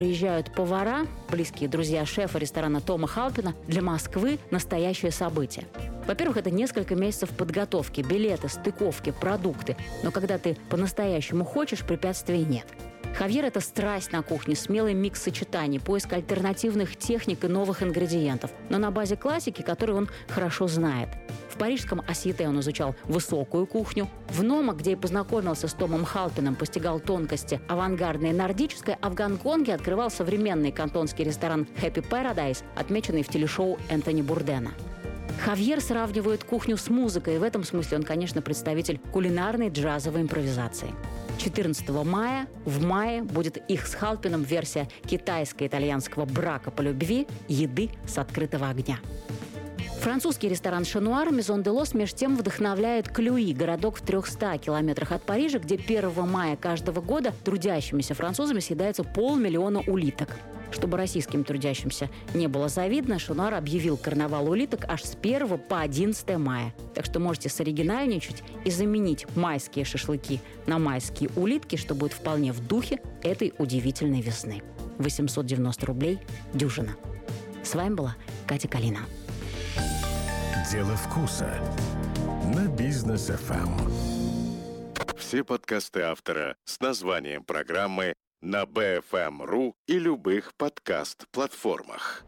Приезжают повара, близкие друзья шефа ресторана Тома Халпина, для Москвы настоящее событие. Во-первых, это несколько месяцев подготовки, билеты, стыковки, продукты. Но когда ты по-настоящему хочешь, препятствий нет. Хавьер – это страсть на кухне, смелый микс сочетаний, поиск альтернативных техник и новых ингредиентов, но на базе классики, которую он хорошо знает. В парижском Осьете он изучал высокую кухню. В Нома, где и познакомился с Томом Халпином, постигал тонкости авангардной и нордической, а в Гонконге открывал современный кантонский ресторан «Happy Paradise», отмеченный в телешоу Энтони Бурдена. Хавьер сравнивает кухню с музыкой, и в этом смысле он, конечно, представитель кулинарной джазовой импровизации. 14 мая, в мае, будет их с Халпином версия китайско-итальянского брака по любви «Еды с открытого огня». Французский ресторан «Шануар» Мезон де Лос меж тем вдохновляет Клюи, городок в 300 километрах от Парижа, где 1 мая каждого года трудящимися французами съедается 500 000 улиток. Чтобы российским трудящимся не было завидно, «Шануар» объявил карнавал улиток аж с 1 по 11 мая. Так что можете соригинальничать и заменить майские шашлыки на майские улитки, что будет вполне в духе этой удивительной весны. 890 рублей дюжина. С вами была Катя Калина. Дело вкуса на Бизнес ФМ. Все подкасты автора с названием программы на BFM.ru и любых подкаст-платформах.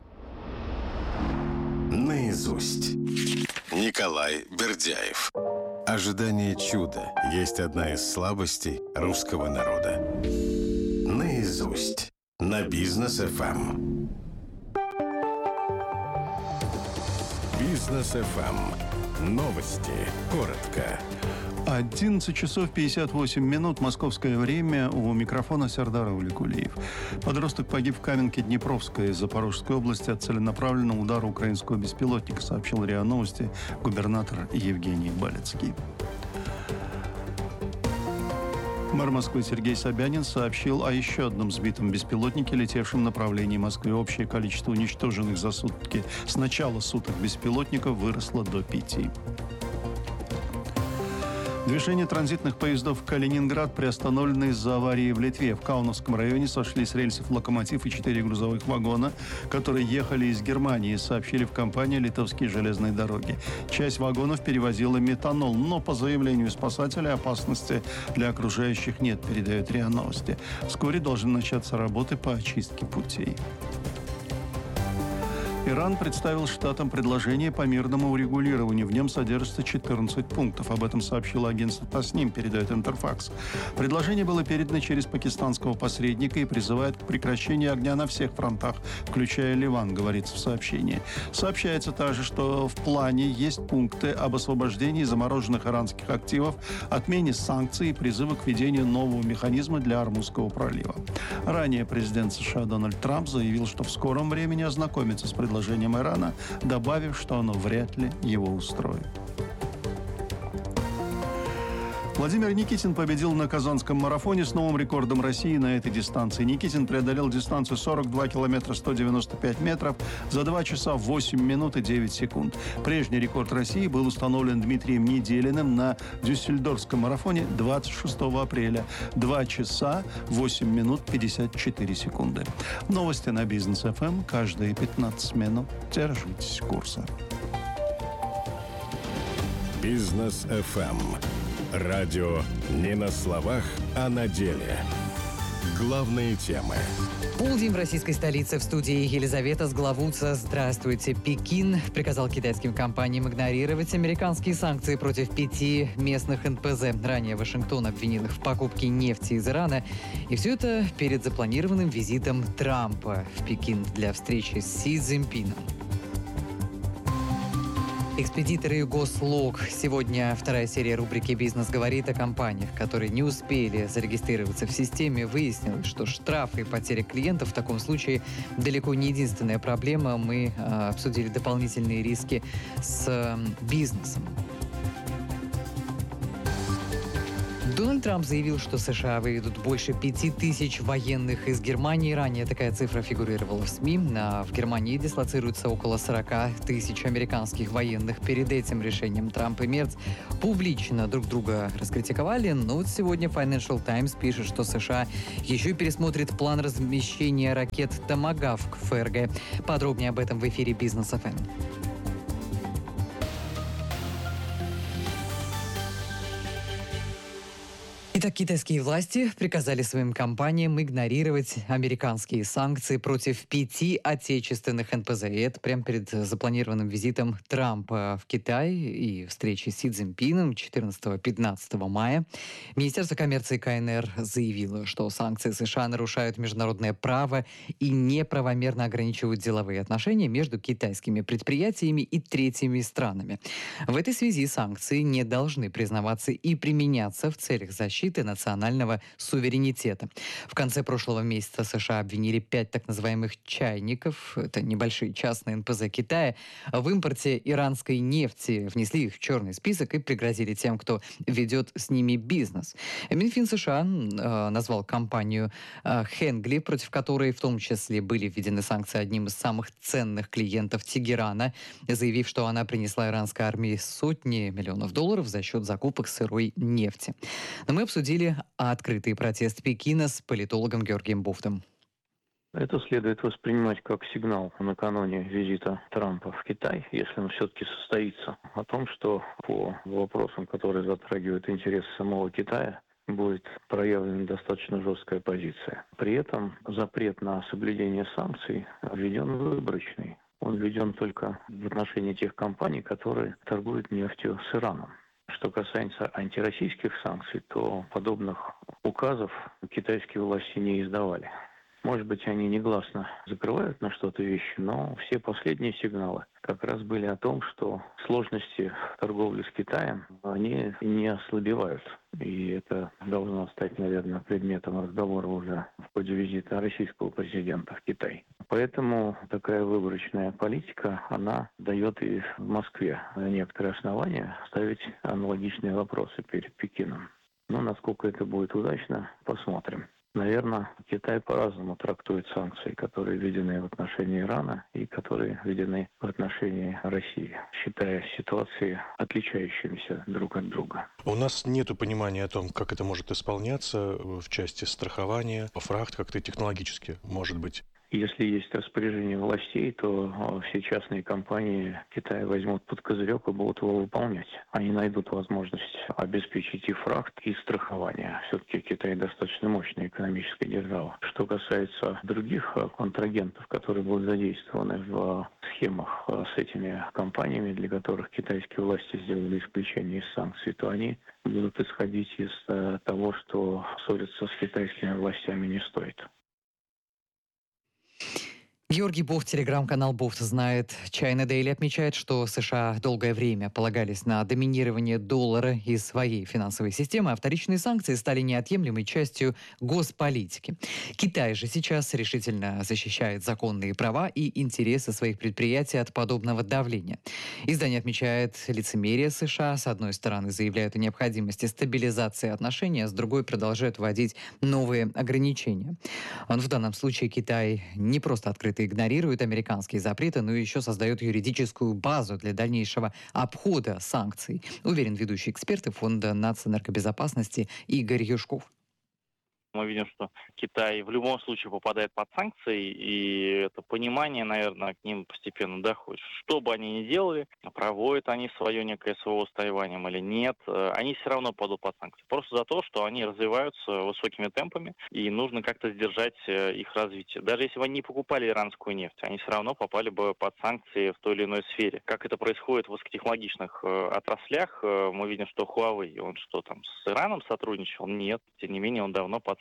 Наизусть. Николай Бердяев. Ожидание чуда есть одна из слабостей русского народа. Наизусть. На Бизнес ФМ. Бизнес ФМ. Новости. Коротко. 11 часов 58 минут. Московское время. У микрофона Сердар Уликулиев. Подросток погиб в Каменке Днепровской из Запорожской области от целенаправленного удара украинского беспилотника, сообщил РИА Новости губернатор Евгений Балецкий. Мэр Москвы Сергей Собянин сообщил о еще одном сбитом беспилотнике, летевшем в направлении Москвы. Общее количество уничтоженных за сутки с начала суток беспилотников выросло до 5. Движение транзитных поездов в Калининград приостановлено из-за аварии в Литве. В Каунасском районе сошли с рельсов локомотив и 4 грузовых вагона, которые ехали из Германии, сообщили в компании «Литовские железные дороги». Часть вагонов перевозила метанол, но по заявлению спасателей опасности для окружающих нет, передает РИА Новости. Вскоре должны начаться работы по очистке путей. Иран представил штатам предложение по мирному урегулированию. В нем содержится 14 пунктов. Об этом сообщило агентство Тасним, передает Интерфакс. Предложение было передано через пакистанского посредника и призывает к прекращению огня на всех фронтах, включая Ливан, говорится в сообщении. Сообщается также, что в плане есть пункты об освобождении замороженных иранских активов, отмене санкций и призывы к введению нового механизма для Ормузского пролива. Ранее президент США Дональд Трамп заявил, что в скором времени ознакомится с предложением Ирана, добавив, что оно вряд ли его устроит. Владимир Никитин победил на Казанском марафоне с новым рекордом России на этой дистанции. Никитин преодолел дистанцию 42 километра 195 метров за 2 часа 8 минут и 9 секунд. Прежний рекорд России был установлен Дмитрием Неделиным на Дюссельдорфском марафоне 26 апреля. 2 часа 8 минут 54 секунды. Новости на Бизнес ФМ каждые 15 минут. Держитесь курса. Бизнес ФМ. Радио не на словах, а на деле. Главные темы. Полдень в российской столице. В студии Елизавета Сглавуца. Здравствуйте. Пекин приказал китайским компаниям игнорировать американские санкции против 5 местных НПЗ. Ранее Вашингтон обвинил их в покупке нефти из Ирана. И все это перед запланированным визитом Трампа в Пекин для встречи с Си Цзиньпином. Экспедиторы и Гослуг. Сегодня вторая серия рубрики «Бизнес говорит» о компаниях, которые не успели зарегистрироваться в системе. Выяснилось, что штрафы и потери клиентов в таком случае далеко не единственная проблема. Мы обсудили дополнительные риски с бизнесом. Дональд Трамп заявил, что США выведут больше 5000 военных из Германии. Ранее такая цифра фигурировала в СМИ. В Германии дислоцируется около 40 тысяч американских военных. Перед этим решением Трамп и Мерц публично друг друга раскритиковали. Но вот сегодня Financial Times пишет, что США еще и пересмотрит план размещения ракет «Томагавк» в ФРГ. Подробнее об этом в эфире «Бизнес ФМ». Итак, китайские власти приказали своим компаниям игнорировать американские санкции против 5 отечественных НПЗ. И это прямо перед запланированным визитом Трампа в Китай и встречей с Си Цзиньпином 14-15 мая. Министерство коммерции КНР заявило, что санкции США нарушают международное право и неправомерно ограничивают деловые отношения между китайскими предприятиями и третьими странами. В этой связи санкции не должны признаваться и применяться в целях защиты национального суверенитета. В конце прошлого месяца США обвинили 5 так называемых «чайников», это небольшие частные НПЗ Китая, в импорте иранской нефти, внесли их в черный список и пригрозили тем, кто ведет с ними бизнес. Минфин США назвал компанию Хенгли, против которой в том числе были введены санкции, одним из самых ценных клиентов Тегерана, заявив, что она принесла иранской армии сотни миллионов долларов за счет закупок сырой нефти. Но мы обсудили открытый протест Пекина с политологом Георгием Буфтом. Это следует воспринимать как сигнал накануне визита Трампа в Китай, если он все-таки состоится, о том, что по вопросам, которые затрагивают интересы самого Китая, будет проявлена достаточно жесткая позиция. При этом запрет на соблюдение санкций введен выборочный. Он введен только в отношении тех компаний, которые торгуют нефтью с Ираном. Что касается антироссийских санкций, то подобных указов китайские власти не издавали. Может быть, они негласно закрывают на что-то вещи, но все последние сигналы как раз были о том, что сложности торговли с Китаем, они не ослабевают. И это должно стать, наверное, предметом разговора уже в ходе визита российского президента в Китай. Поэтому такая выборочная политика, она дает и в Москве некоторые основания ставить аналогичные вопросы перед Пекином. Но насколько это будет удачно, посмотрим. Наверное, Китай по-разному трактует санкции, которые введены в отношении Ирана и которые введены в отношении России, считая ситуации отличающимися друг от друга. У нас нет понимания о том, как это может исполняться в части страхования, фрахт как-то технологически, может быть. Если есть распоряжение властей, то все частные компании Китая возьмут под козырек и будут его выполнять. Они найдут возможность обеспечить и фрахт, и страхование. Все-таки Китай достаточно мощная экономическая держава. Что касается других контрагентов, которые будут задействованы в схемах с этими компаниями, для которых китайские власти сделали исключение из санкций, то они будут исходить из того, что ссориться с китайскими властями не стоит. Георгий Буфт, телеграм-канал Буфт знает. China Daily отмечает, что США долгое время полагались на доминирование доллара и своей финансовой системы, а вторичные санкции стали неотъемлемой частью госполитики. Китай же сейчас решительно защищает законные права и интересы своих предприятий от подобного давления. Издание отмечает лицемерие США. С одной стороны, заявляют о необходимости стабилизации отношений, а с другой продолжают вводить новые ограничения. В данном случае Китай не просто открыто игнорирует американские запреты, но еще создает юридическую базу для дальнейшего обхода санкций, уверен ведущий эксперт Фонда нацэнергобезопасности Игорь Юшков. Мы видим, что Китай в любом случае попадает под санкции, и это понимание, наверное, к ним постепенно доходит. Что бы они ни делали, проводят они свое некое СВО с Тайванем или нет, они все равно падут под санкции. Просто за то, что они развиваются высокими темпами, и нужно как-то сдержать их развитие. Даже если бы они не покупали иранскую нефть, они все равно попали бы под санкции в той или иной сфере. Как это происходит в высокотехнологичных отраслях, мы видим, что Huawei, он что там, с Ираном сотрудничал? Нет. Тем не менее, он давно под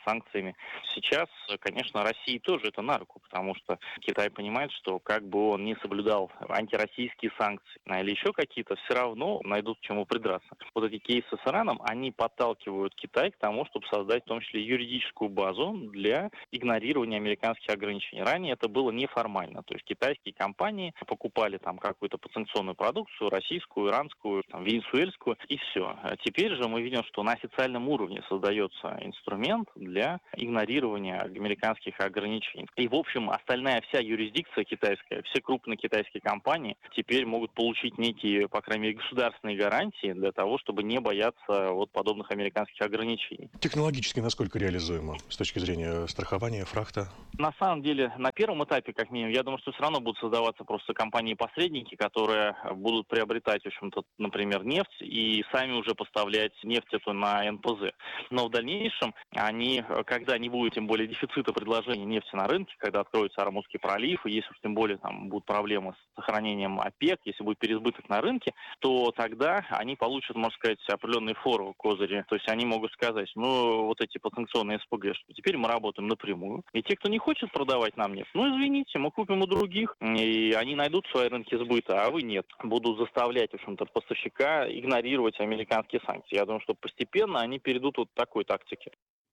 санкциями. Сейчас, конечно, России тоже это на руку, потому что Китай понимает, что как бы он не соблюдал антироссийские санкции или еще какие-то, все равно найдут к чему придраться. Вот эти кейсы с Ираном, они подталкивают Китай к тому, чтобы создать в том числе юридическую базу для игнорирования американских ограничений. Ранее это было неформально, то есть китайские компании покупали там какую-то подсанкционную продукцию, российскую, иранскую, венесуэльскую, и все. Теперь же мы видим, что на официальном уровне создается инструмент для игнорирования американских ограничений. И, в общем, остальная вся юрисдикция китайская, все крупные китайские компании теперь могут получить некие, по крайней мере, государственные гарантии для того, чтобы не бояться вот подобных американских ограничений. Технологически насколько реализуемо с точки зрения страхования, фрахта? На самом деле, на первом этапе, как минимум, я думаю, что все равно будут создаваться просто компании-посредники, которые будут приобретать, в общем-то, например, нефть и сами уже поставлять нефть эту на НПЗ. Но в дальнейшем они, когда не будет тем более дефицита предложения нефти на рынке, когда откроется Ормузский пролив, и если уж тем более там будут проблемы с сохранением ОПЕК, если будет переизбыток на рынке, то тогда они получат, можно сказать, определенные форы, козыри. То есть они могут сказать, вот эти подсанкционные СПГ, что теперь мы работаем напрямую. И те, кто не хочет продавать нам нефть, извините, мы купим у других, и они найдут свои рынки сбыта, а вы нет. Будут заставлять, в общем-то, поставщика игнорировать американские санкции. Я думаю, что постепенно они перейдут вот к такой тактике.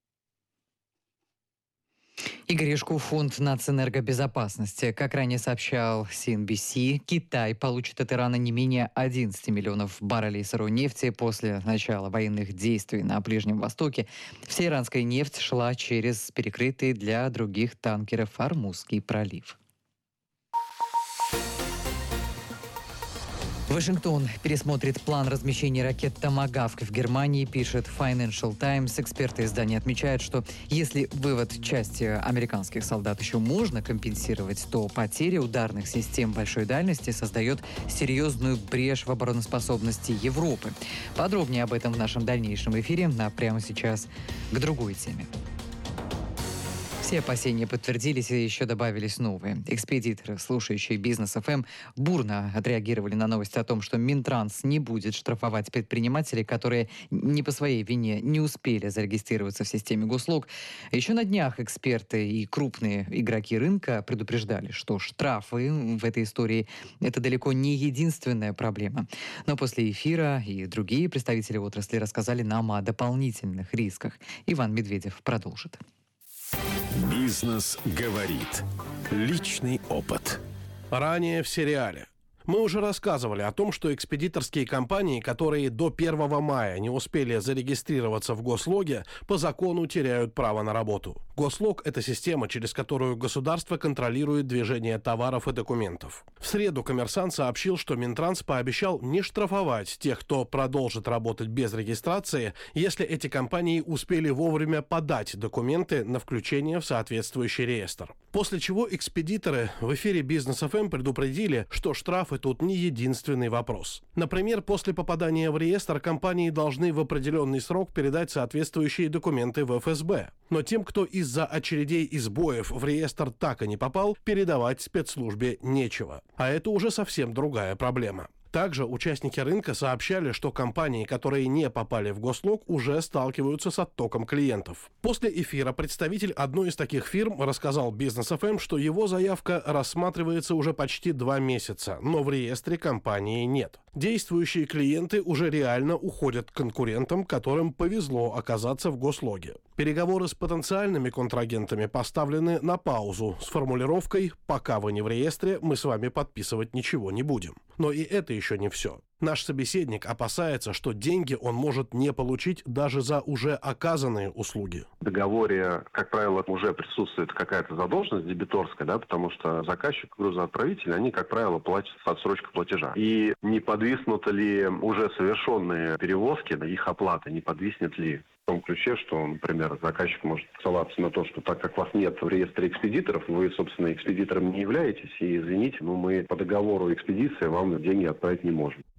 Игорь Ешков, Фонд нацэнергобезопасности. Как ранее сообщал CNBC, Китай получит от Ирана не менее 11 миллионов баррелей сырой нефти после начала военных действий на Ближнем Востоке. Вся иранская нефть шла через перекрытый для других танкеров Ормузский пролив. Вашингтон пересмотрит план размещения ракет «Томагавк» в Германии, пишет Financial Times. Эксперты издания отмечают, что если вывод части американских солдат еще можно компенсировать, то потеря ударных систем большой дальности создает серьезную брешь в обороноспособности Европы. Подробнее об этом в нашем дальнейшем эфире, а прямо сейчас к другой теме. Все опасения подтвердились и еще добавились новые. Экспедиторы, слушающие Бизнес ФМ, бурно отреагировали на новость о том, что Минтранс не будет штрафовать предпринимателей, которые не по своей вине не успели зарегистрироваться в системе госуслуг. Еще на днях эксперты и крупные игроки рынка предупреждали, что штрафы в этой истории – это далеко не единственная проблема. Но после эфира и другие представители отрасли рассказали нам о дополнительных рисках. Иван Медведев продолжит. Бизнес говорит. Личный опыт. Ранее в сериале. Мы уже рассказывали о том, что экспедиторские компании, которые до 1 мая не успели зарегистрироваться в Гослоге, по закону теряют право на работу. Гослог – это система, через которую государство контролирует движение товаров и документов. В среду «Коммерсант» сообщил, что Минтранс пообещал не штрафовать тех, кто продолжит работать без регистрации, если эти компании успели вовремя подать документы на включение в соответствующий реестр. После чего экспедиторы в эфире Бизнес ФМ предупредили, что штрафы тут не единственный вопрос. Например, после попадания в реестр компании должны в определенный срок передать соответствующие документы в ФСБ. Но тем, кто из-за очередей и сбоев в реестр так и не попал, передавать спецслужбе нечего. А это уже совсем другая проблема. Также участники рынка сообщали, что компании, которые не попали в Гослог, уже сталкиваются с оттоком клиентов. После эфира представитель одной из таких фирм рассказал Бизнес ФМ, что его заявка рассматривается уже почти 2 месяца, но в реестре компании нет. Действующие клиенты уже реально уходят к конкурентам, которым повезло оказаться в Гослоге. Переговоры с потенциальными контрагентами поставлены на паузу с формулировкой «пока вы не в реестре, мы с вами подписывать ничего не будем». Но и это еще не все. Наш собеседник опасается, что деньги он может не получить даже за уже оказанные услуги. В договоре, как правило, уже присутствует какая-то задолженность дебиторская, потому что заказчик, грузоотправитель, они, как правило, платят отсрочку платежа. И не подвиснут ли уже совершенные перевозки, их оплата, не подвиснет ли? В том ключе, что, например, заказчик может ссылаться на то, что так как вас нет в реестре экспедиторов, вы, собственно, экспедитором не являетесь, и, извините, мы по договору экспедиции вам деньги отправить не можем.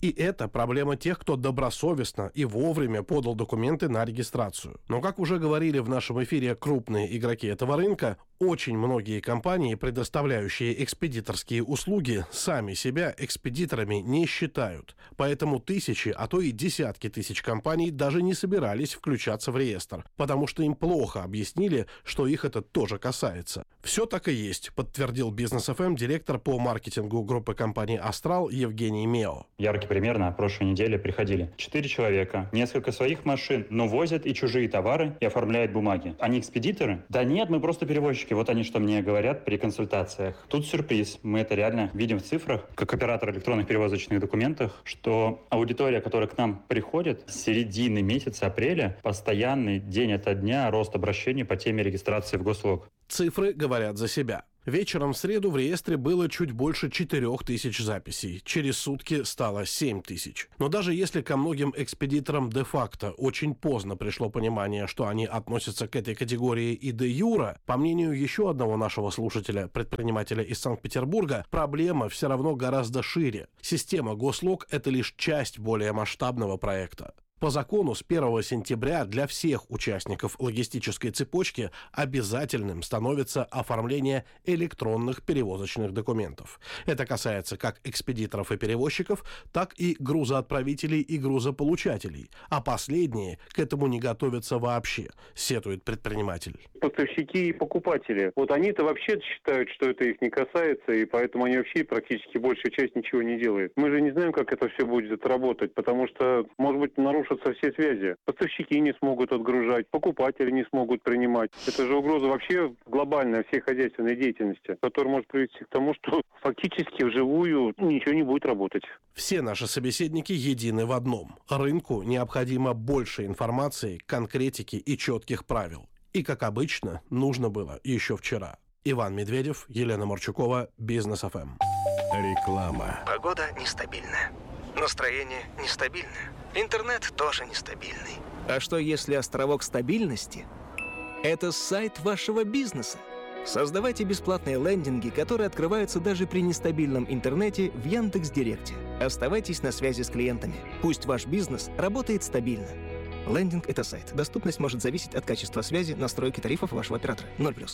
И это проблема тех, кто добросовестно и вовремя подал документы на регистрацию. Но, как уже говорили в нашем эфире крупные игроки этого рынка, очень многие компании, предоставляющие экспедиторские услуги, сами себя экспедиторами не считают. Поэтому тысячи, а то и десятки тысяч компаний даже не собирались включаться в реестр, потому что им плохо объяснили, что их это тоже касается. Все так и есть, подтвердил Бизнес ФМ директор по маркетингу группы компаний «Астрал» Евгений Мео. Яркий пример: на прошлой неделе приходили 4 человека, несколько своих машин, но возят и чужие товары и оформляют бумаги. Они экспедиторы? Да нет, мы просто перевозчики. Вот они что мне говорят при консультациях. Тут сюрприз. Мы это реально видим в цифрах, как оператор электронных перевозочных документов, что аудитория, которая к нам приходит, с середины месяца апреля постоянный день ото дня рост обращений по теме регистрации в Гослог. Цифры говорят за себя. Вечером в среду в реестре было чуть больше 4000 записей. Через сутки стало 7000. Но даже если ко многим экспедиторам де-факто очень поздно пришло понимание, что они относятся к этой категории и де-юра, по мнению еще одного нашего слушателя, предпринимателя из Санкт-Петербурга, проблема все равно гораздо шире. Система Гослог – это лишь часть более масштабного проекта. По закону с 1 сентября для всех участников логистической цепочки обязательным становится оформление электронных перевозочных документов. Это касается как экспедиторов и перевозчиков, так и грузоотправителей и грузополучателей. А последние к этому не готовятся вообще, сетует предприниматель. Поставщики и покупатели. Вот они-то вообще считают, что это их не касается, и поэтому они вообще практически большая часть ничего не делает. Мы же не знаем, как это все будет работать, потому что, может быть, нарушится все связи. Поставщики не смогут отгружать, покупатели не смогут принимать. Это же угроза вообще глобальная всей хозяйственной деятельности, которая может привести к тому, что фактически вживую ничего не будет работать. Все наши собеседники едины в одном. Рынку необходимо больше информации, конкретики и четких правил. И, как обычно, нужно было еще вчера. Иван Медведев, Елена Марчукова, Бизнес ФМ. Реклама. Погода нестабильная. Настроение нестабильное. Интернет тоже нестабильный. А что если островок стабильности – это сайт вашего бизнеса? Создавайте бесплатные лендинги, которые открываются даже при нестабильном интернете в Яндекс.Директе. Оставайтесь на связи с клиентами. Пусть ваш бизнес работает стабильно. Лендинг – это сайт. Доступность может зависеть от качества связи, настройки тарифов вашего оператора.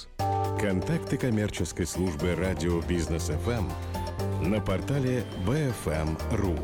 0+. Контакты коммерческой службы радио Бизнес ФМ на портале bfm.ru.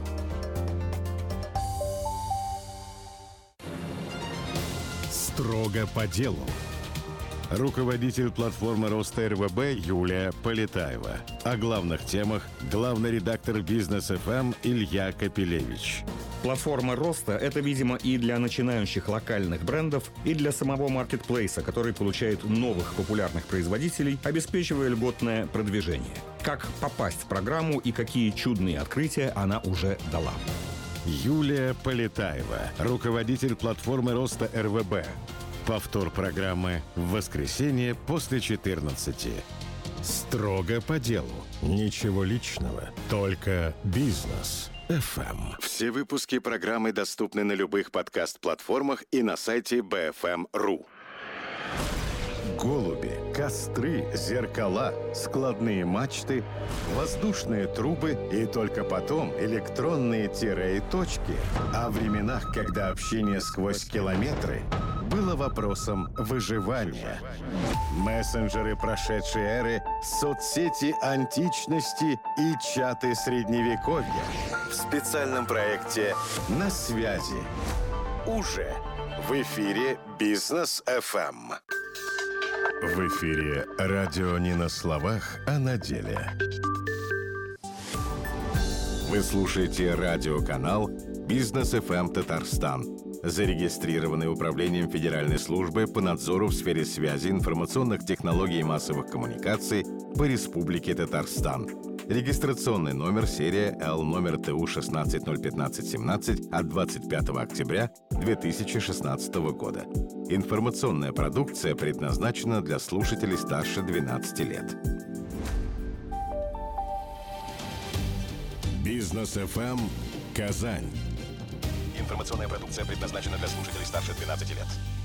Строго по делу. Руководитель платформы роста РВБ Юлия Полетаева. О главных темах главный редактор Бизнес ФМ Илья Капелевич. Платформа роста — это, видимо, и для начинающих локальных брендов, и для самого маркетплейса, который получает новых популярных производителей, обеспечивая льготное продвижение. Как попасть в программу и какие чудные открытия она уже дала. Юлия Полетаева, руководитель платформы роста РВБ. Повтор программы в воскресенье после 14. Строго по делу. Ничего личного, только бизнес. FM. Все выпуски программы доступны на любых подкаст-платформах и на сайте bfm.ru. Голуби, костры, зеркала, складные мачты, воздушные трубы и только потом электронные тире и точки. О временах, когда общение сквозь километры было вопросом выживания. Мессенджеры прошедшей эры, соцсети античности и чаты средневековья. В специальном проекте «На связи». Уже в эфире Бизнес ФМ. В эфире радио не на словах, а на деле. Вы слушаете радиоканал Бизнес ФМ Татарстан, зарегистрированный Управлением Федеральной службы по надзору в сфере связи, информационных технологий и массовых коммуникаций по Республике Татарстан. Регистрационный номер серия Л номер ТУ 16-015-17 от 25 октября 2016 года. Информационная продукция предназначена для слушателей старше 12 лет. Бизнес ФМ Казань. Информационная продукция предназначена для слушателей старше 12 лет.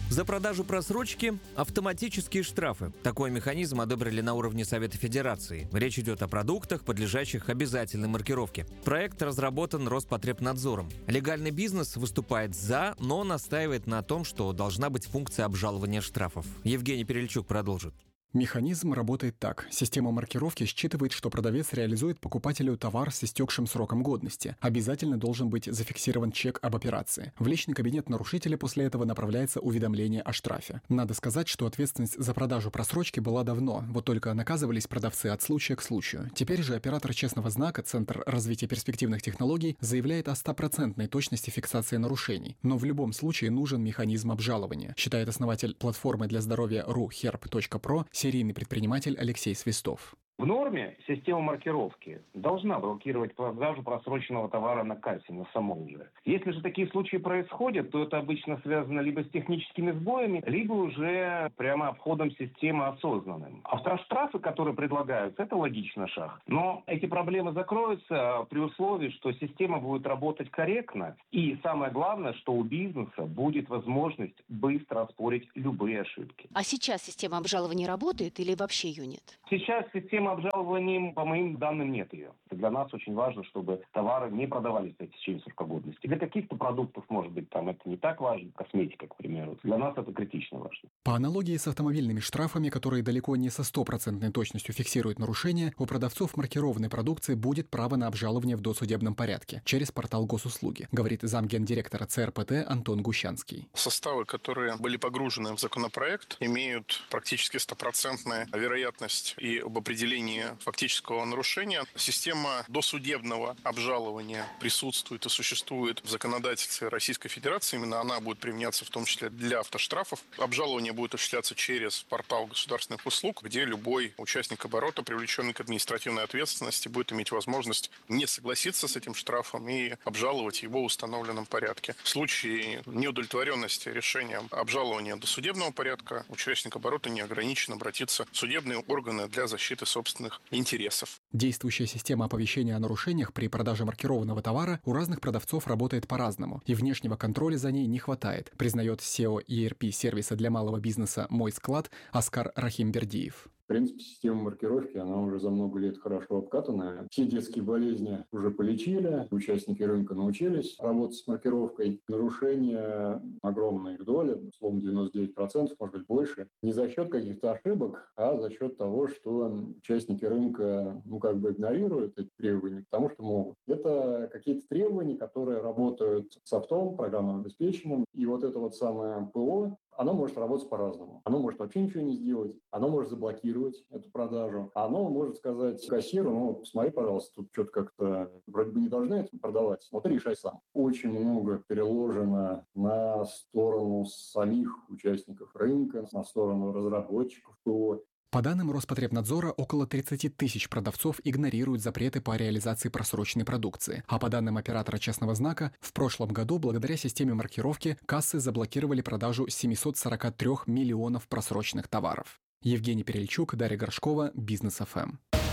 За продажу просрочки – автоматические штрафы. Такой механизм одобрили на уровне Совета Федерации. Речь идет о продуктах, подлежащих обязательной маркировке. Проект разработан Роспотребнадзором. Легальный бизнес выступает за, но настаивает на том, что должна быть функция обжалования штрафов. Евгений Перельчук продолжит. Механизм работает так. Система маркировки считывает, что продавец реализует покупателю товар с истекшим сроком годности. Обязательно должен быть зафиксирован чек об операции. В личный кабинет нарушителя после этого направляется уведомление о штрафе. Надо сказать, что ответственность за продажу просрочки была давно, вот только наказывались продавцы от случая к случаю. Теперь же оператор честного знака, Центр развития перспективных технологий, заявляет о 100% точности фиксации нарушений. Но в любом случае нужен механизм обжалования, считает основатель платформы для здоровья ruherb.pro, серийный предприниматель Алексей Свистов. В норме система маркировки должна блокировать продажу просроченного товара на кассе, на самом уже. Если же такие случаи происходят, то это обычно связано либо с техническими сбоями, либо уже прямо обходом системы осознанным. Автоштрафы, которые предлагаются, это логичный шаг. Но эти проблемы закроются при условии, что система будет работать корректно. И самое главное, что у бизнеса будет возможность быстро оспорить любые ошибки. А сейчас система обжалования работает или вообще ее нет? Сейчас система обжалованием, по моим данным, нет ее. Для нас очень важно, чтобы товары не продавались по истечению срока годности. Для каких-то продуктов, может быть, там это не так важно, косметика, к примеру. Для нас это критично важно. По аналогии с автомобильными штрафами, которые далеко не со 100% точностью фиксируют нарушения, у продавцов маркированной продукции будет право на обжалование в досудебном порядке через портал госуслуги, говорит замгендиректора ЦРПТ Антон Гущанский. Составы, которые были погружены в законопроект, имеют практически 100% вероятность и об определении фактического нарушения. Система досудебного обжалования присутствует и существует в законодательстве Российской Федерации. Именно она будет применяться в том числе для автоштрафов. Обжалование будет осуществляться через портал государственных услуг, где любой участник оборота, привлеченный к административной ответственности, будет иметь возможность не согласиться с этим штрафом и обжаловать его в установленном порядке. В случае неудовлетворенности решением обжалования досудебного порядка участник оборота не ограничен обратиться в судебные органы для защиты собственных интересов. Действующая система оповещения о нарушениях при продаже маркированного товара у разных продавцов работает по-разному, и внешнего контроля за ней не хватает, признает SEO ERP-сервиса для малого бизнеса «Мой склад» Оскар Рахимбердиев. В принципе, система маркировки, она уже за много лет хорошо обкатанная. Все детские болезни уже полечили, участники рынка научились работать с маркировкой. Нарушения огромная их доля, условно 99%, может быть больше. Не за счет каких-то ошибок, а за счет того, что участники рынка игнорируют эти требования, потому что могут. Это какие-то требования, которые работают с софтом, программным обеспечением. И вот это вот самое ПО, оно может работать по-разному. Оно может вообще ничего не сделать, оно может заблокировать эту продажу, оно может сказать кассиру, посмотри, пожалуйста, тут что-то как-то вроде бы не должны это продавать, смотри, решай сам. Очень много переложено на сторону самих участников рынка, на сторону разработчиков ПО. По данным Роспотребнадзора, около 30 тысяч продавцов игнорируют запреты по реализации просроченной продукции. А по данным оператора честного знака, в прошлом году благодаря системе маркировки кассы заблокировали продажу 743 миллионов просроченных товаров. Евгений Перельчук, Дарья Горшкова, Бизнес ФМ.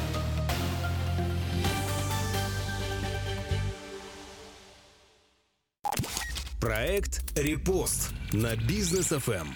Проект «Репост» на Бизнес ФМ.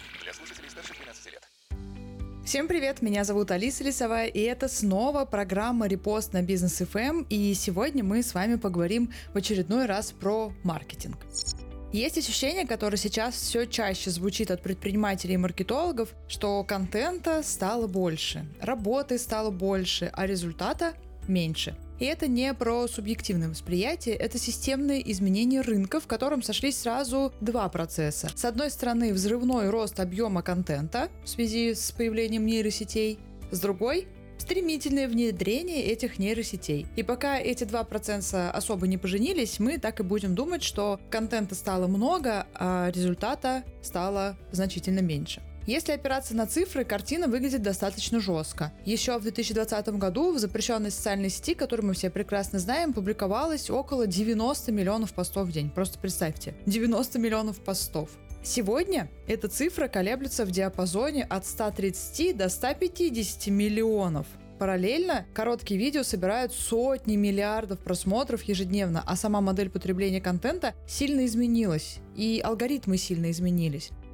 Всем привет, меня зовут Алиса Лисовая, и это снова программа «Репост» на Бизнес ФМ, и сегодня мы с вами поговорим в очередной раз про маркетинг. Есть ощущение, которое сейчас все чаще звучит от предпринимателей и маркетологов, что контента стало больше, работы стало больше, а результата меньше. И это не про субъективное восприятие, это системные изменения рынка, в котором сошлись сразу два процесса. С одной стороны, взрывной рост объема контента в связи с появлением нейросетей, с другой — стремительное внедрение этих нейросетей. И пока эти два процесса особо не поженились, мы так и будем думать, что контента стало много, а результата стало значительно меньше. Если опираться на цифры, картина выглядит достаточно жестко. Еще в 2020 году в запрещенной социальной сети, которую мы все прекрасно знаем, публиковалось около 90 миллионов постов в день. Просто представьте, 90 миллионов постов. Сегодня эта цифра колеблется в диапазоне от 130 до 150 миллионов. Параллельно короткие видео собирают сотни миллиардов просмотров ежедневно, а сама модель потребления контента сильно изменилась, и алгоритмы сильно изменились.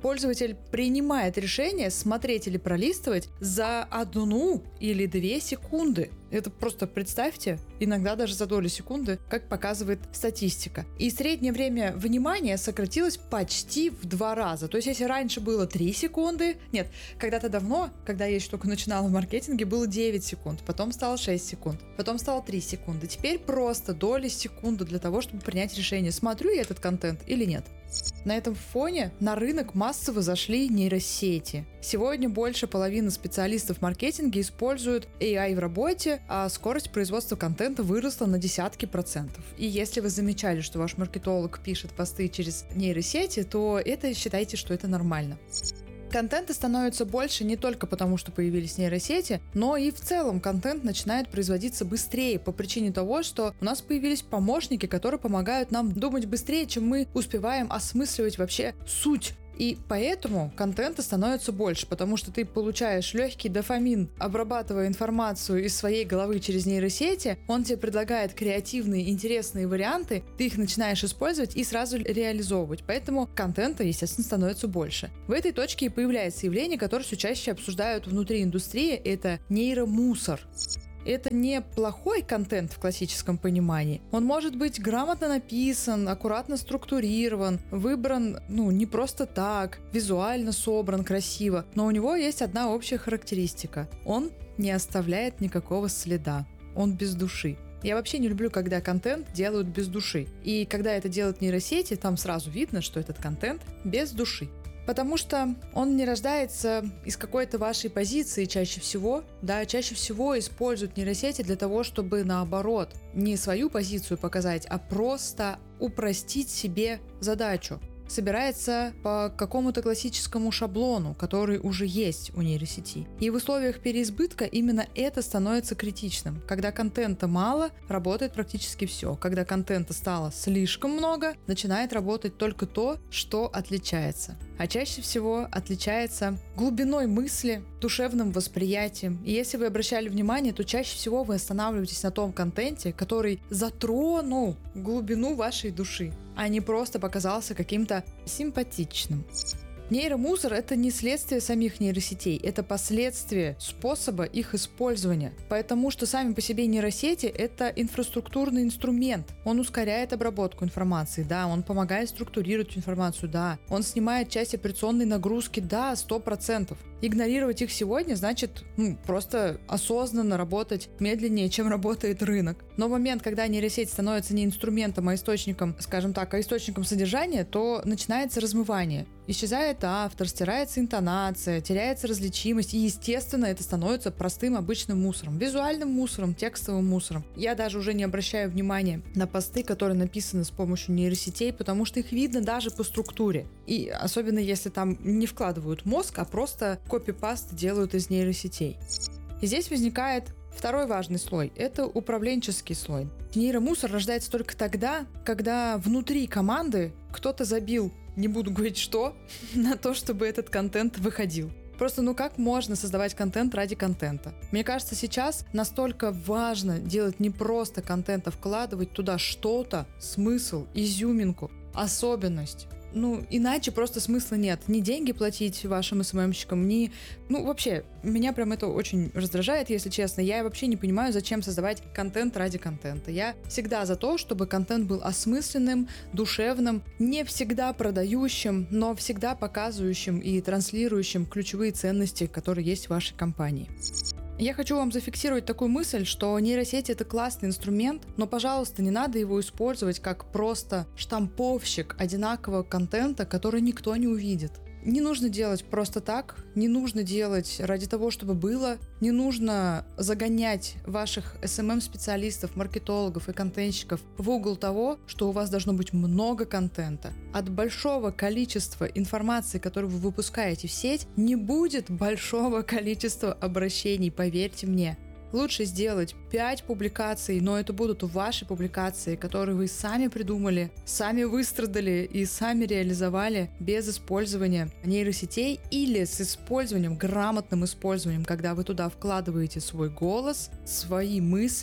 пользователь принимает решение смотреть или пролистывать за 1 или 2 секунды. Это просто представьте, иногда даже за долю секунды, как показывает статистика. И среднее время внимания сократилось почти в 2 раза. То есть если раньше было 3 секунды, нет, когда-то давно, когда я еще только начинала в маркетинге, было 9 секунд, потом стало 6 секунд, потом стало 3 секунды. Теперь просто доли секунды для того, чтобы принять решение, смотрю я этот контент или нет. На этом фоне на рынок массово зашли нейросети. Сегодня больше половины специалистов в маркетинге используют AI в работе, а скорость производства контента выросла на десятки процентов. И если вы замечали, что ваш маркетолог пишет посты через нейросети, то считайте, что это нормально. Контента становится больше не только потому, что появились нейросети, но и в целом контент начинает производиться быстрее по причине того, что у нас появились помощники, которые помогают нам думать быстрее, чем мы успеваем осмысливать вообще суть. И поэтому контента становится больше, потому что ты получаешь легкий дофамин, обрабатывая информацию из своей головы через нейросети, он тебе предлагает креативные, интересные варианты, ты их начинаешь использовать и сразу реализовывать. Поэтому контента, естественно, становится больше. В этой точке и появляется явление, которое все чаще обсуждают внутри индустрии, это нейромусор. Это не плохой контент в классическом понимании. Он может быть грамотно написан, аккуратно структурирован, выбран, не просто так, визуально собран красиво, но у него есть одна общая характеристика. Он не оставляет никакого следа. Он без души. Я вообще не люблю, когда контент делают без души. И когда это делают нейросети, там сразу видно, что этот контент без души. Потому что он не рождается из какой-то вашей позиции чаще всего. Да, чаще всего используют нейросети для того, чтобы наоборот не свою позицию показать, а просто упростить себе задачу. Собирается по какому-то классическому шаблону, который уже есть у нейросети. И в условиях переизбытка именно это становится критичным. Когда контента мало, работает практически все. Когда контента стало слишком много, начинает работать только то, что отличается. А чаще всего отличается глубиной мысли, душевным восприятием. И если вы обращали внимание, то чаще всего вы останавливаетесь на том контенте, который затронул глубину вашей души, а не просто показался каким-то симпатичным. Нейромусор — это не следствие самих нейросетей, это последствие способа их использования. Потому что сами по себе нейросети — это инфраструктурный инструмент. Он ускоряет обработку информации, да, он помогает структурировать информацию, да, он снимает часть операционной нагрузки, да, 100%. Игнорировать их сегодня значит просто осознанно работать медленнее, чем работает рынок. Но в момент, когда нейросеть становится не инструментом, а источником, скажем так, источником содержания, то начинается размывание. Исчезает автор, стирается интонация, теряется различимость, и, естественно, это становится простым обычным мусором, визуальным мусором, текстовым мусором. Я даже уже не обращаю внимания на посты, которые написаны с помощью нейросетей, потому что их видно даже по структуре. И особенно если там не вкладывают мозг, а просто копипаст делают из нейросетей. И здесь возникает второй важный слой – это управленческий слой. Нейромусор рождается только тогда, когда внутри команды кто-то забил, не буду говорить что, на то, чтобы этот контент выходил. Просто как можно создавать контент ради контента? Мне кажется, сейчас настолько важно делать не просто контент, а вкладывать туда что-то, смысл, изюминку, особенность. Иначе просто смысла нет. Ни деньги платить вашим СММщикам, ни... вообще, меня прям это очень раздражает, если честно. Я вообще не понимаю, зачем создавать контент ради контента. Я всегда за то, чтобы контент был осмысленным, душевным, не всегда продающим, но всегда показывающим и транслирующим ключевые ценности, которые есть в вашей компании. Я хочу вам зафиксировать такую мысль, что нейросети — это классный инструмент, но, пожалуйста, не надо его использовать как просто штамповщик одинакового контента, который никто не увидит. Не нужно делать просто так, не нужно делать ради того, чтобы было, не нужно загонять ваших SMM-специалистов, маркетологов и контентщиков в угол того, что у вас должно быть много контента. От большого количества информации, которую вы выпускаете в сеть, не будет большого количества обращений, поверьте мне. Лучше сделать 5 публикаций, но это будут ваши публикации, которые вы сами придумали, сами выстрадали и сами реализовали без использования нейросетей или с использованием, грамотным использованием, когда вы туда вкладываете свой голос, свои мысли,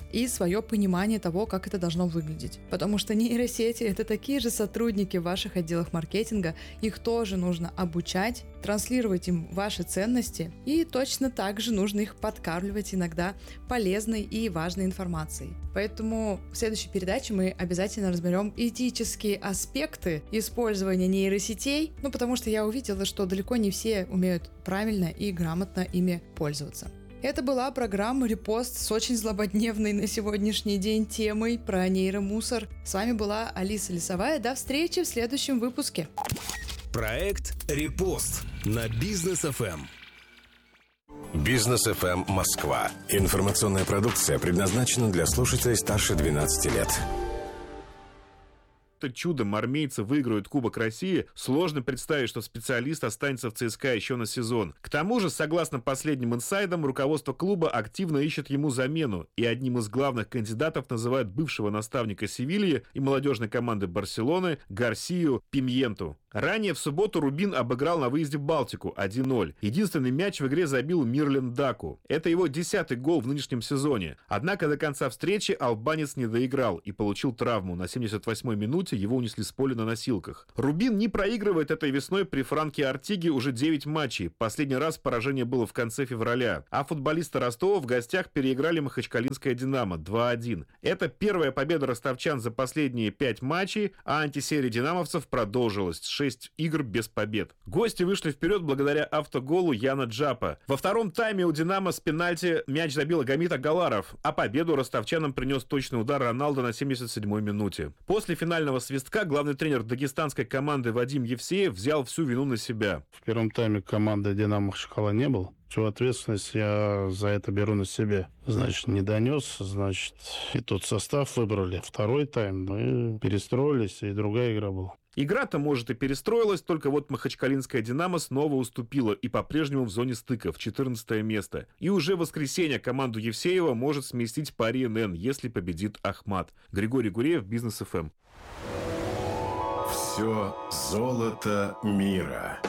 и свое понимание того, как это должно выглядеть. Потому что нейросети — это такие же сотрудники в ваших отделах маркетинга, их тоже нужно обучать, транслировать им ваши ценности, и точно так же нужно их подкармливать иногда полезной и важной информацией. Поэтому в следующей передаче мы обязательно разберем этические аспекты использования нейросетей, потому что я увидела, что далеко не все умеют правильно и грамотно ими пользоваться. Это была программа «Репост» с очень злободневной на сегодняшний день темой про нейромусор. С вами была Алиса Лисовая. До встречи в следующем выпуске. Проект «Репост» на Бизнес ФМ. Бизнес ФМ Москва. Информационная продукция предназначена для слушателей старше 12 лет. Чудом армейцы выиграют Кубок России, сложно представить, что специалист останется в ЦСКА еще на сезон. К тому же, согласно последним инсайдам, руководство клуба активно ищет ему замену, и одним из главных кандидатов называют бывшего наставника Севильи и молодежной команды Барселоны Гарсию Пимьенту. Ранее в субботу Рубин обыграл на выезде в Балтику 1-0. Единственный мяч в игре забил Мирлен Даку. Это его 10-й гол в нынешнем сезоне. Однако до конца встречи албанец не доиграл и получил травму. На 78-й минуте его унесли с поля на носилках. Рубин не проигрывает этой весной при Франке Артиге уже 9 матчей. Последний раз поражение было в конце февраля. А футболисты Ростова в гостях переиграли Махачкалинское «Динамо» 2-1. Это первая победа ростовчан за последние 5 матчей, а антисерия динамовцев продолжилась. 6 игр без побед. Гости вышли вперед благодаря автоголу Яна Джапа. Во втором тайме у «Динамо» с пенальти мяч забил Агамит Агаларов, а победу ростовчанам принес точный удар Роналдо на 77-й минуте. После финального свистка главный тренер дагестанской команды Вадим Евсеев взял всю вину на себя. В первом тайме команды «Динамо» Махачкала не было. Всю ответственность я за это беру на себя. Значит, не донес, значит, и тот состав выбрали. Второй тайм мы перестроились, и другая игра была. Игра-то, может, и перестроилась, только вот Махачкалинская «Динамо» снова уступила и по-прежнему в зоне стыков, 14 место. И уже в воскресенье команду Евсеева может сместить пари НН, если победит Ахмат. Григорий Гуреев, Бизнес ФМ. Все золото мира.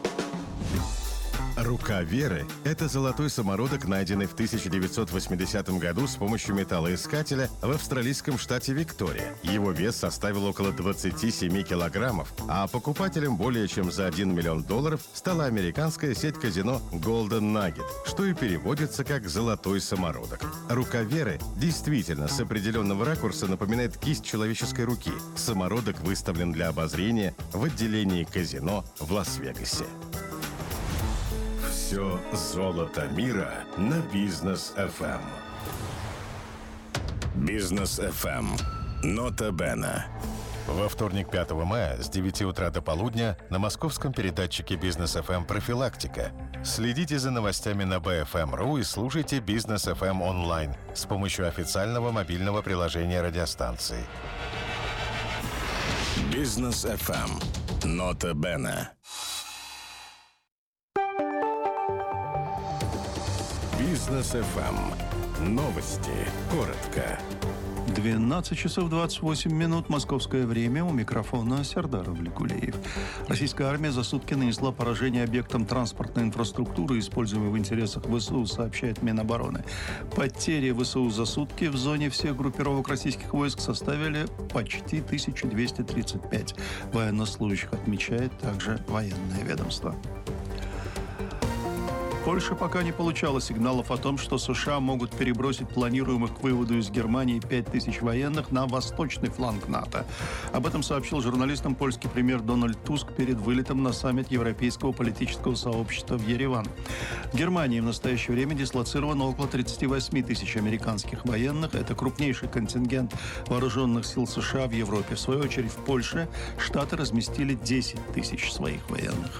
Рука Веры – это золотой самородок, найденный в 1980 году с помощью металлоискателя в австралийском штате Виктория. Его вес составил около 27 килограммов, а покупателем более чем за $1 миллион стала американская сеть казино Golden Nugget, что и переводится как «золотой самородок». Рука Веры действительно с определенного ракурса напоминает кисть человеческой руки. Самородок выставлен для обозрения в отделении казино в Лас-Вегасе. Все золото мира на Бизнес ФМ. Бизнес ФМ. Нота Бена. Во вторник, 5 мая с 9 утра до полудня на московском передатчике Бизнес ФМ «Профилактика». Следите за новостями на BFM.ru и слушайте Бизнес ФМ онлайн с помощью официального мобильного приложения радиостанции. Бизнес ФМ. Нота Бена. Бизнес ФМ. Новости. Коротко. 12 часов 28 минут. Московское время. У микрофона Сердар Вликулеев. Российская армия за сутки нанесла поражение объектам транспортной инфраструктуры, используемой в интересах ВСУ, сообщает Минобороны. Потери ВСУ за сутки в зоне всех группировок российских войск составили почти 1235 военнослужащих, отмечает также военное ведомство. Польша пока не получала сигналов о том, что США могут перебросить планируемых к выводу из Германии 5000 военных на восточный фланг НАТО. Об этом сообщил журналистам польский премьер Дональд Туск перед вылетом на саммит Европейского политического сообщества в Ереван. В Германии в настоящее время дислоцировано около 38 тысяч американских военных. Это крупнейший контингент вооруженных сил США в Европе. В свою очередь в Польше Штаты разместили 10 тысяч своих военных.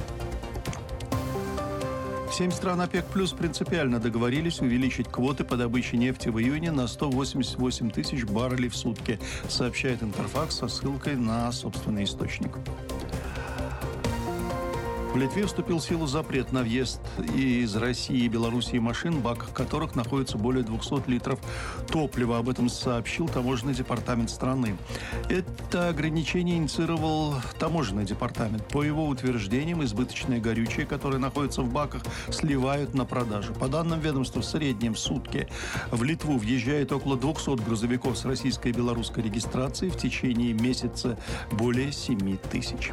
7 стран ОПЕК+ принципиально договорились увеличить квоты по добыче нефти в июне на 188 тысяч баррелей в сутки, сообщает Интерфакс со ссылкой на собственный источник. В Литве вступил в силу запрет на въезд из России и Белоруссии машин, в баках которых находится более 200 литров топлива. Об этом сообщил таможенный департамент страны. Это ограничение инициировал таможенный департамент. По его утверждениям, избыточное горючее, которое находится в баках, сливают на продажу. По данным ведомства, в среднем в сутки в Литву въезжает около 200 грузовиков с российской и белорусской регистрацией. В течение месяца более 7 тысяч.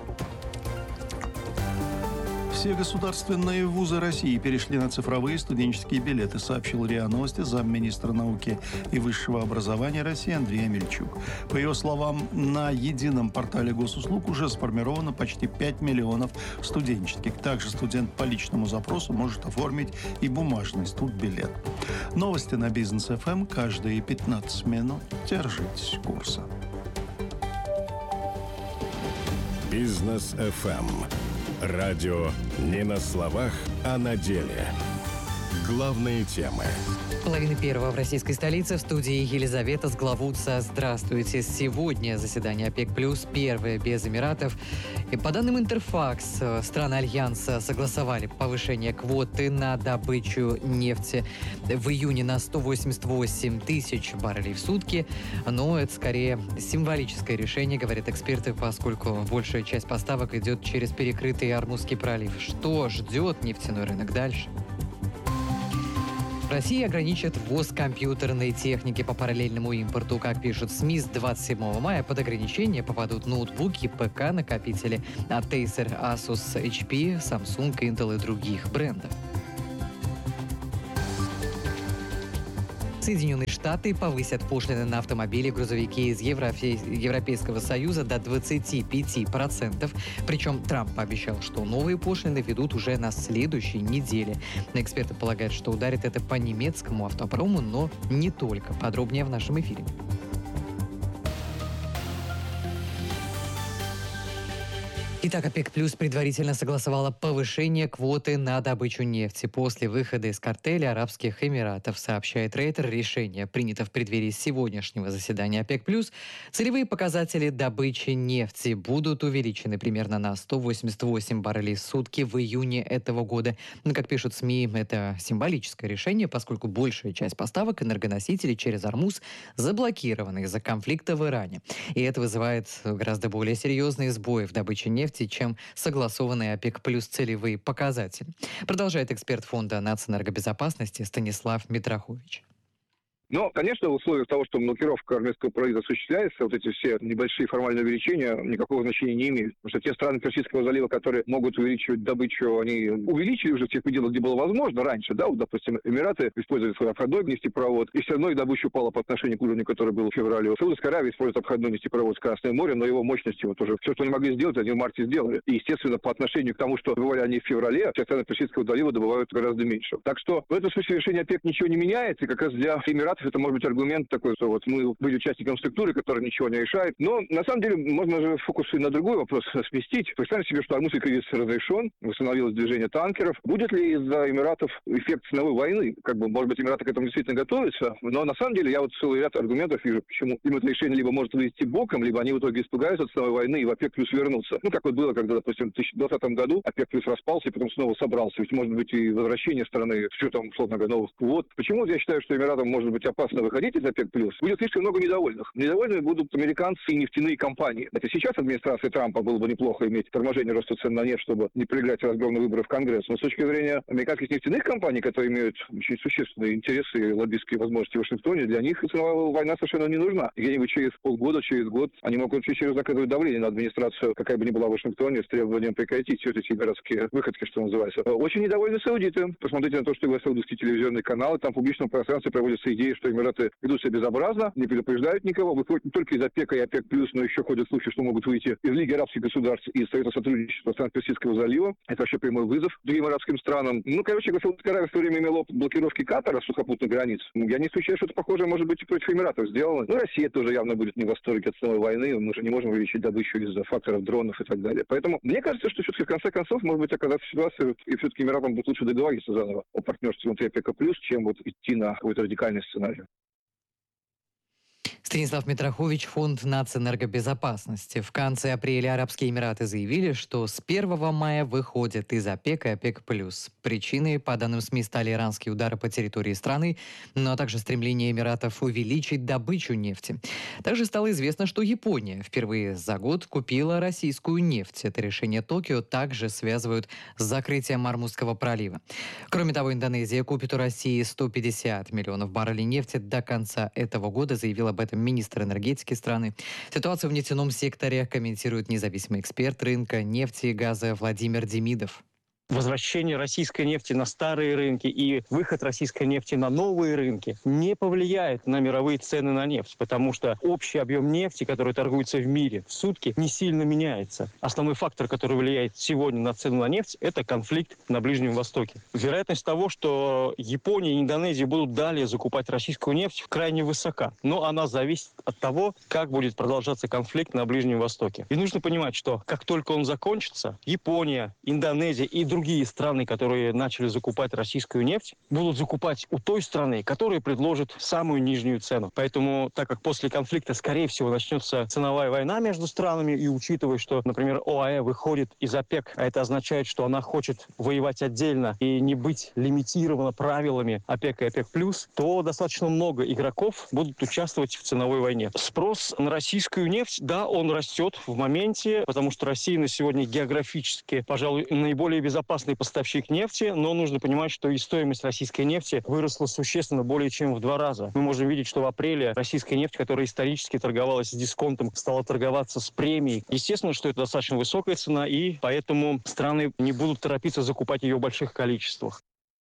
Все государственные вузы России перешли на цифровые студенческие билеты, сообщил РИА Новости замминистра науки и высшего образования России Андрей Амельчук. По его словам, на едином портале госуслуг уже сформировано почти 5 миллионов студенческих. Также студент по личному запросу может оформить и бумажный студбилет. Новости на Бизнес ФМ каждые 15 минут. Держитесь курса. Бизнес ФМ. Радио не на словах, а на деле. Главные темы. Половина первого в российской столице. В студии Елизавета Сглавутца. Здравствуйте. Сегодня заседание ОПЕК+, первое без Эмиратов. И по данным Интерфакс, страны Альянса согласовали повышение квоты на добычу нефти в июне на 188 тысяч баррелей в сутки. Но это скорее символическое решение, говорят эксперты, поскольку большая часть поставок идет через перекрытый Ормузский пролив. Что ждет нефтяной рынок дальше? В России ограничат ввоз компьютерной техники по параллельному импорту. Как пишут СМИ, с 27 мая под ограничение попадут ноутбуки, ПК, накопители от Acer, Asus, HP, Samsung, Intel и других брендов. Соединенные Штаты повысят пошлины на автомобили и грузовики из Европейского Союза до 25%. Причем Трамп пообещал, что новые пошлины ведут уже на следующей неделе. Но эксперты полагают, что ударит это по немецкому автопрому, но не только. Подробнее в нашем эфире. Итак, ОПЕК+ предварительно согласовала повышение квоты на добычу нефти после выхода из картеля Арабских Эмиратов, сообщает Рейтер. Решение принято в преддверии сегодняшнего заседания ОПЕК+. Целевые показатели добычи нефти будут увеличены примерно на 188 баррелей в сутки в июне этого года. Но, как пишут СМИ, это символическое решение, поскольку большая часть поставок энергоносителей через Ормуз заблокирована из-за конфликта в Иране. И это вызывает гораздо более серьезные сбои в добыче нефти, чем согласованные ОПЕК+ целевые показатели. Продолжает эксперт Фонда нацэнергобезопасности Станислав Митрохович. Но, конечно, в условиях того, что блокировка армейского пролива осуществляется, вот эти все небольшие формальные увеличения никакого значения не имеют. Потому что те страны Персидского залива, которые могут увеличивать добычу, они увеличили уже в тех пределах, где было возможно раньше, да, вот, допустим, Эмираты используют свой обходной нефтепровод, и все равно их добыча упала по отношению к уровню, который был в феврале. Саудовская Аравия использует обходной нефтепровод в Красное море, но его мощности вот уже все, что они могли сделать, они в марте сделали. И, естественно, по отношению к тому, что добывали они в феврале, те страны Персидского залива добывают гораздо меньше. Так что в этом смысле решение ОПЕК ничего не меняет, и как раз для Эмиратов это может быть аргумент такой, что вот мы были участником структуры, которая ничего не решает. Но на самом деле можно же фокус и на другой вопрос сместить. Представьте себе, что Ормузский кризис разрешен, восстановилось движение танкеров. Будет ли из-за Эмиратов эффект ценовой войны? Как бы, может быть, Эмираты к этому действительно готовятся, но на самом деле я вот целый ряд аргументов вижу, почему им это решение либо может вывести боком, либо они в итоге испугаются ценовой войны и в ОПЕК+ вернутся. Ну, как вот было, когда, допустим, в 2020 году ОПЕК+ распался и потом снова собрался. Ведь может быть и возвращение страны с учетом, условно говоря, новых квот. Почему я считаю, что Эмиратам может быть опасно выходить из ОПЕК+? Будет слишком много недовольных. Недовольными будут американцы и нефтяные компании. Это сейчас администрации Трампа было бы неплохо иметь торможение роста цен на нефть, чтобы не проиграть разгромные выборы в Конгресс. Но с точки зрения американских нефтяных компаний, которые имеют очень существенные интересы и лоббистские возможности в Вашингтоне, для них ценовая война совершенно не нужна. Где-нибудь через полгода, через год они могут очень серьезно оказывать давление на администрацию, какая бы ни была в Вашингтоне, с требованием прекратить все эти городские выходки, что называется. Очень недовольны саудиты. Посмотрите на то, что говорят саудовские телевизионные каналы. Там в публичном пространстве проводятся идеи, что Эмираты ведут себя безобразно, не предупреждают никого, выходят не только из ОПЕКа и ОПЕК+, но еще ходят слухи, что могут выйти из Лиги арабских государств и из Совета сотрудничества стран Персидского залива. Это вообще прямой вызов другим арабским странам. Ну, короче, Саудовская Аравия в свое время имела опыт блокировки Катара сухопутных границ. Я не исключаю, что это похожее может быть и против Эмиратов сделано. Ну, Россия тоже явно будет не в восторге от ценовой войны. Мы же не можем увеличить добычу из-за факторов дронов и так далее. Поэтому мне кажется, что все-таки в конце концов может быть оказаться ситуация, и все-таки Эмиратам будет лучше договориться заново о партнерстве внутри ОПЕКа+, чем вот идти на какой-то радикальный сценарий. Станислав Митрохович, Фонд нацэнергобезопасности. В конце апреля Арабские Эмираты заявили, что с 1 мая выходят из ОПЕК и ОПЕК+. Причиной, по данным СМИ, стали иранские удары по территории страны, но также стремление Эмиратов увеличить добычу нефти. Также стало известно, что Япония впервые за год купила российскую нефть. Это решение Токио также связывают с закрытием Ормузского пролива. Кроме того, Индонезия купит у России 150 миллионов баррелей нефти до конца этого года, заявил об этом министр энергетики страны. Ситуацию в нефтяном секторе комментирует независимый эксперт рынка нефти и газа Владимир Демидов. Возвращение российской нефти на старые рынки и выход российской нефти на новые рынки не повлияет на мировые цены на нефть, потому что общий объем нефти, который торгуется в мире в сутки, не сильно меняется. Основной фактор, который влияет сегодня на цену на нефть, это конфликт на Ближнем Востоке. Вероятность того, что Япония и Индонезия будут далее закупать российскую нефть, крайне высока. Но она зависит от того, как будет продолжаться конфликт на Ближнем Востоке. И нужно понимать, что как только он закончится, Япония, Индонезия и другие страны, которые начали закупать российскую нефть, будут закупать у той страны, которая предложит самую нижнюю цену. Поэтому, так как после конфликта, скорее всего, начнется ценовая война между странами, и учитывая, что, например, ОАЭ выходит из ОПЕК, а это означает, что она хочет воевать отдельно и не быть лимитирована правилами ОПЕК и ОПЕК+, то достаточно много игроков будут участвовать в ценовой войне. Спрос на российскую нефть, да, он растет в моменте, потому что Россия на сегодня географически, пожалуй, наиболее безопасный поставщик нефти, но нужно понимать, что и стоимость российской нефти выросла существенно более чем в 2 раза. Мы можем видеть, что в апреле российская нефть, которая исторически торговалась с дисконтом, стала торговаться с премией. Естественно, что это достаточно высокая цена, и поэтому страны не будут торопиться закупать ее в больших количествах.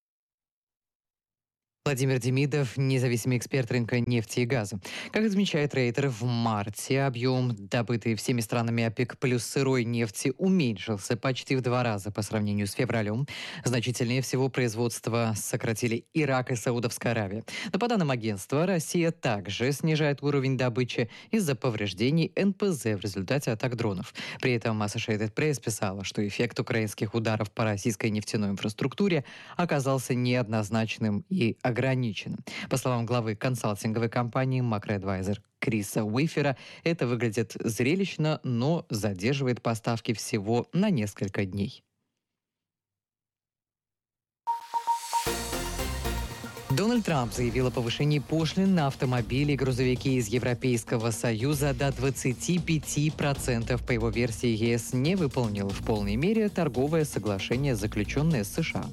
Владимир Демидов, независимый эксперт рынка нефти и газа. Как отмечает Рейтер, в марте объем, добытый всеми странами ОПЕК плюс сырой нефти, уменьшился почти в 2 раза по сравнению с февралем. Значительнее всего производство сократили Ирак и Саудовская Аравия. Но по данным агентства, Россия также снижает уровень добычи из-за повреждений НПЗ в результате атак дронов. При этом Associated Press писала, что эффект украинских ударов по российской нефтяной инфраструктуре оказался неоднозначным и ограниченным. По словам главы консалтинговой компании MacroAdvisor Криса Уифера, это выглядит зрелищно, но задерживает поставки всего на несколько дней. Дональд Трамп заявил о повышении пошлин на автомобили и грузовики из Европейского Союза до 25%. По его версии, ЕС не выполнил в полной мере торговое соглашение, заключенное с США.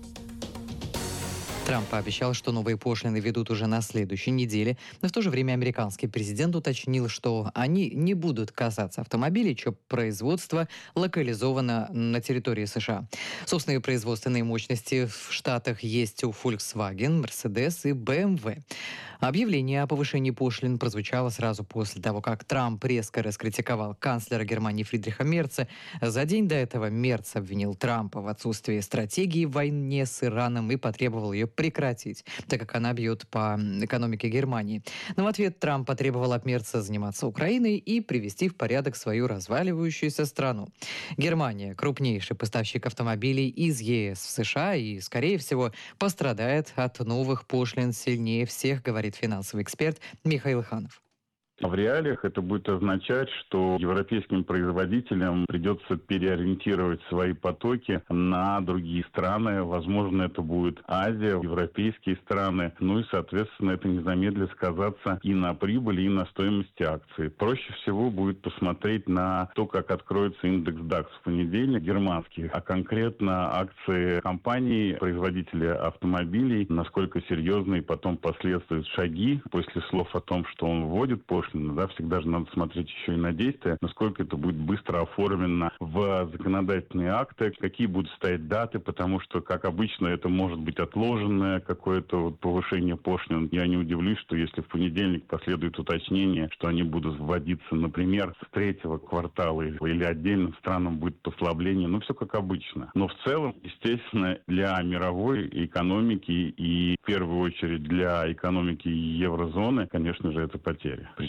Трамп пообещал, что новые пошлины ведут уже на следующей неделе, но в то же время американский президент уточнил, что они не будут касаться автомобилей, чье производство локализовано на территории США. Собственные производственные мощности в Штатах есть у Volkswagen, Mercedes и BMW. Объявление о повышении пошлин прозвучало сразу после того, как Трамп резко раскритиковал канцлера Германии Фридриха Мерца. За день до этого Мерц обвинил Трампа в отсутствии стратегии в войне с Ираном и потребовал ее прекратить, так как она бьет по экономике Германии. Но в ответ Трамп потребовал от Мерца заниматься Украиной и привести в порядок свою разваливающуюся страну. Германия – крупнейший поставщик автомобилей из ЕС в США и, скорее всего, пострадает от новых пошлин сильнее всех, говорит финансовый эксперт Михаил Ханов. В реалиях это будет означать, что европейским производителям придется переориентировать свои потоки на другие страны. Возможно, это будет Азия, европейские страны. Ну и, соответственно, это не замедлит сказаться и на прибыли, и на стоимости акций. Проще всего будет посмотреть на то, как откроется индекс DAX в понедельник, германский, а конкретно акции компаний, производителей автомобилей, насколько серьезные потом последуют шаги после слов о том, что он вводит пошлины. Да, всегда же надо смотреть еще и на действия, насколько это будет быстро оформлено в законодательные акты, какие будут стоять даты, потому что, как обычно, это может быть отложенное какое-то повышение пошлин. Я не удивлюсь, что если в понедельник последует уточнение, что они будут вводиться, например, с 3-го квартала или отдельным странам будет послабление, ну, все как обычно. Но в целом, естественно, для мировой экономики и в первую очередь для экономики еврозоны, конечно же, это потеря. Причем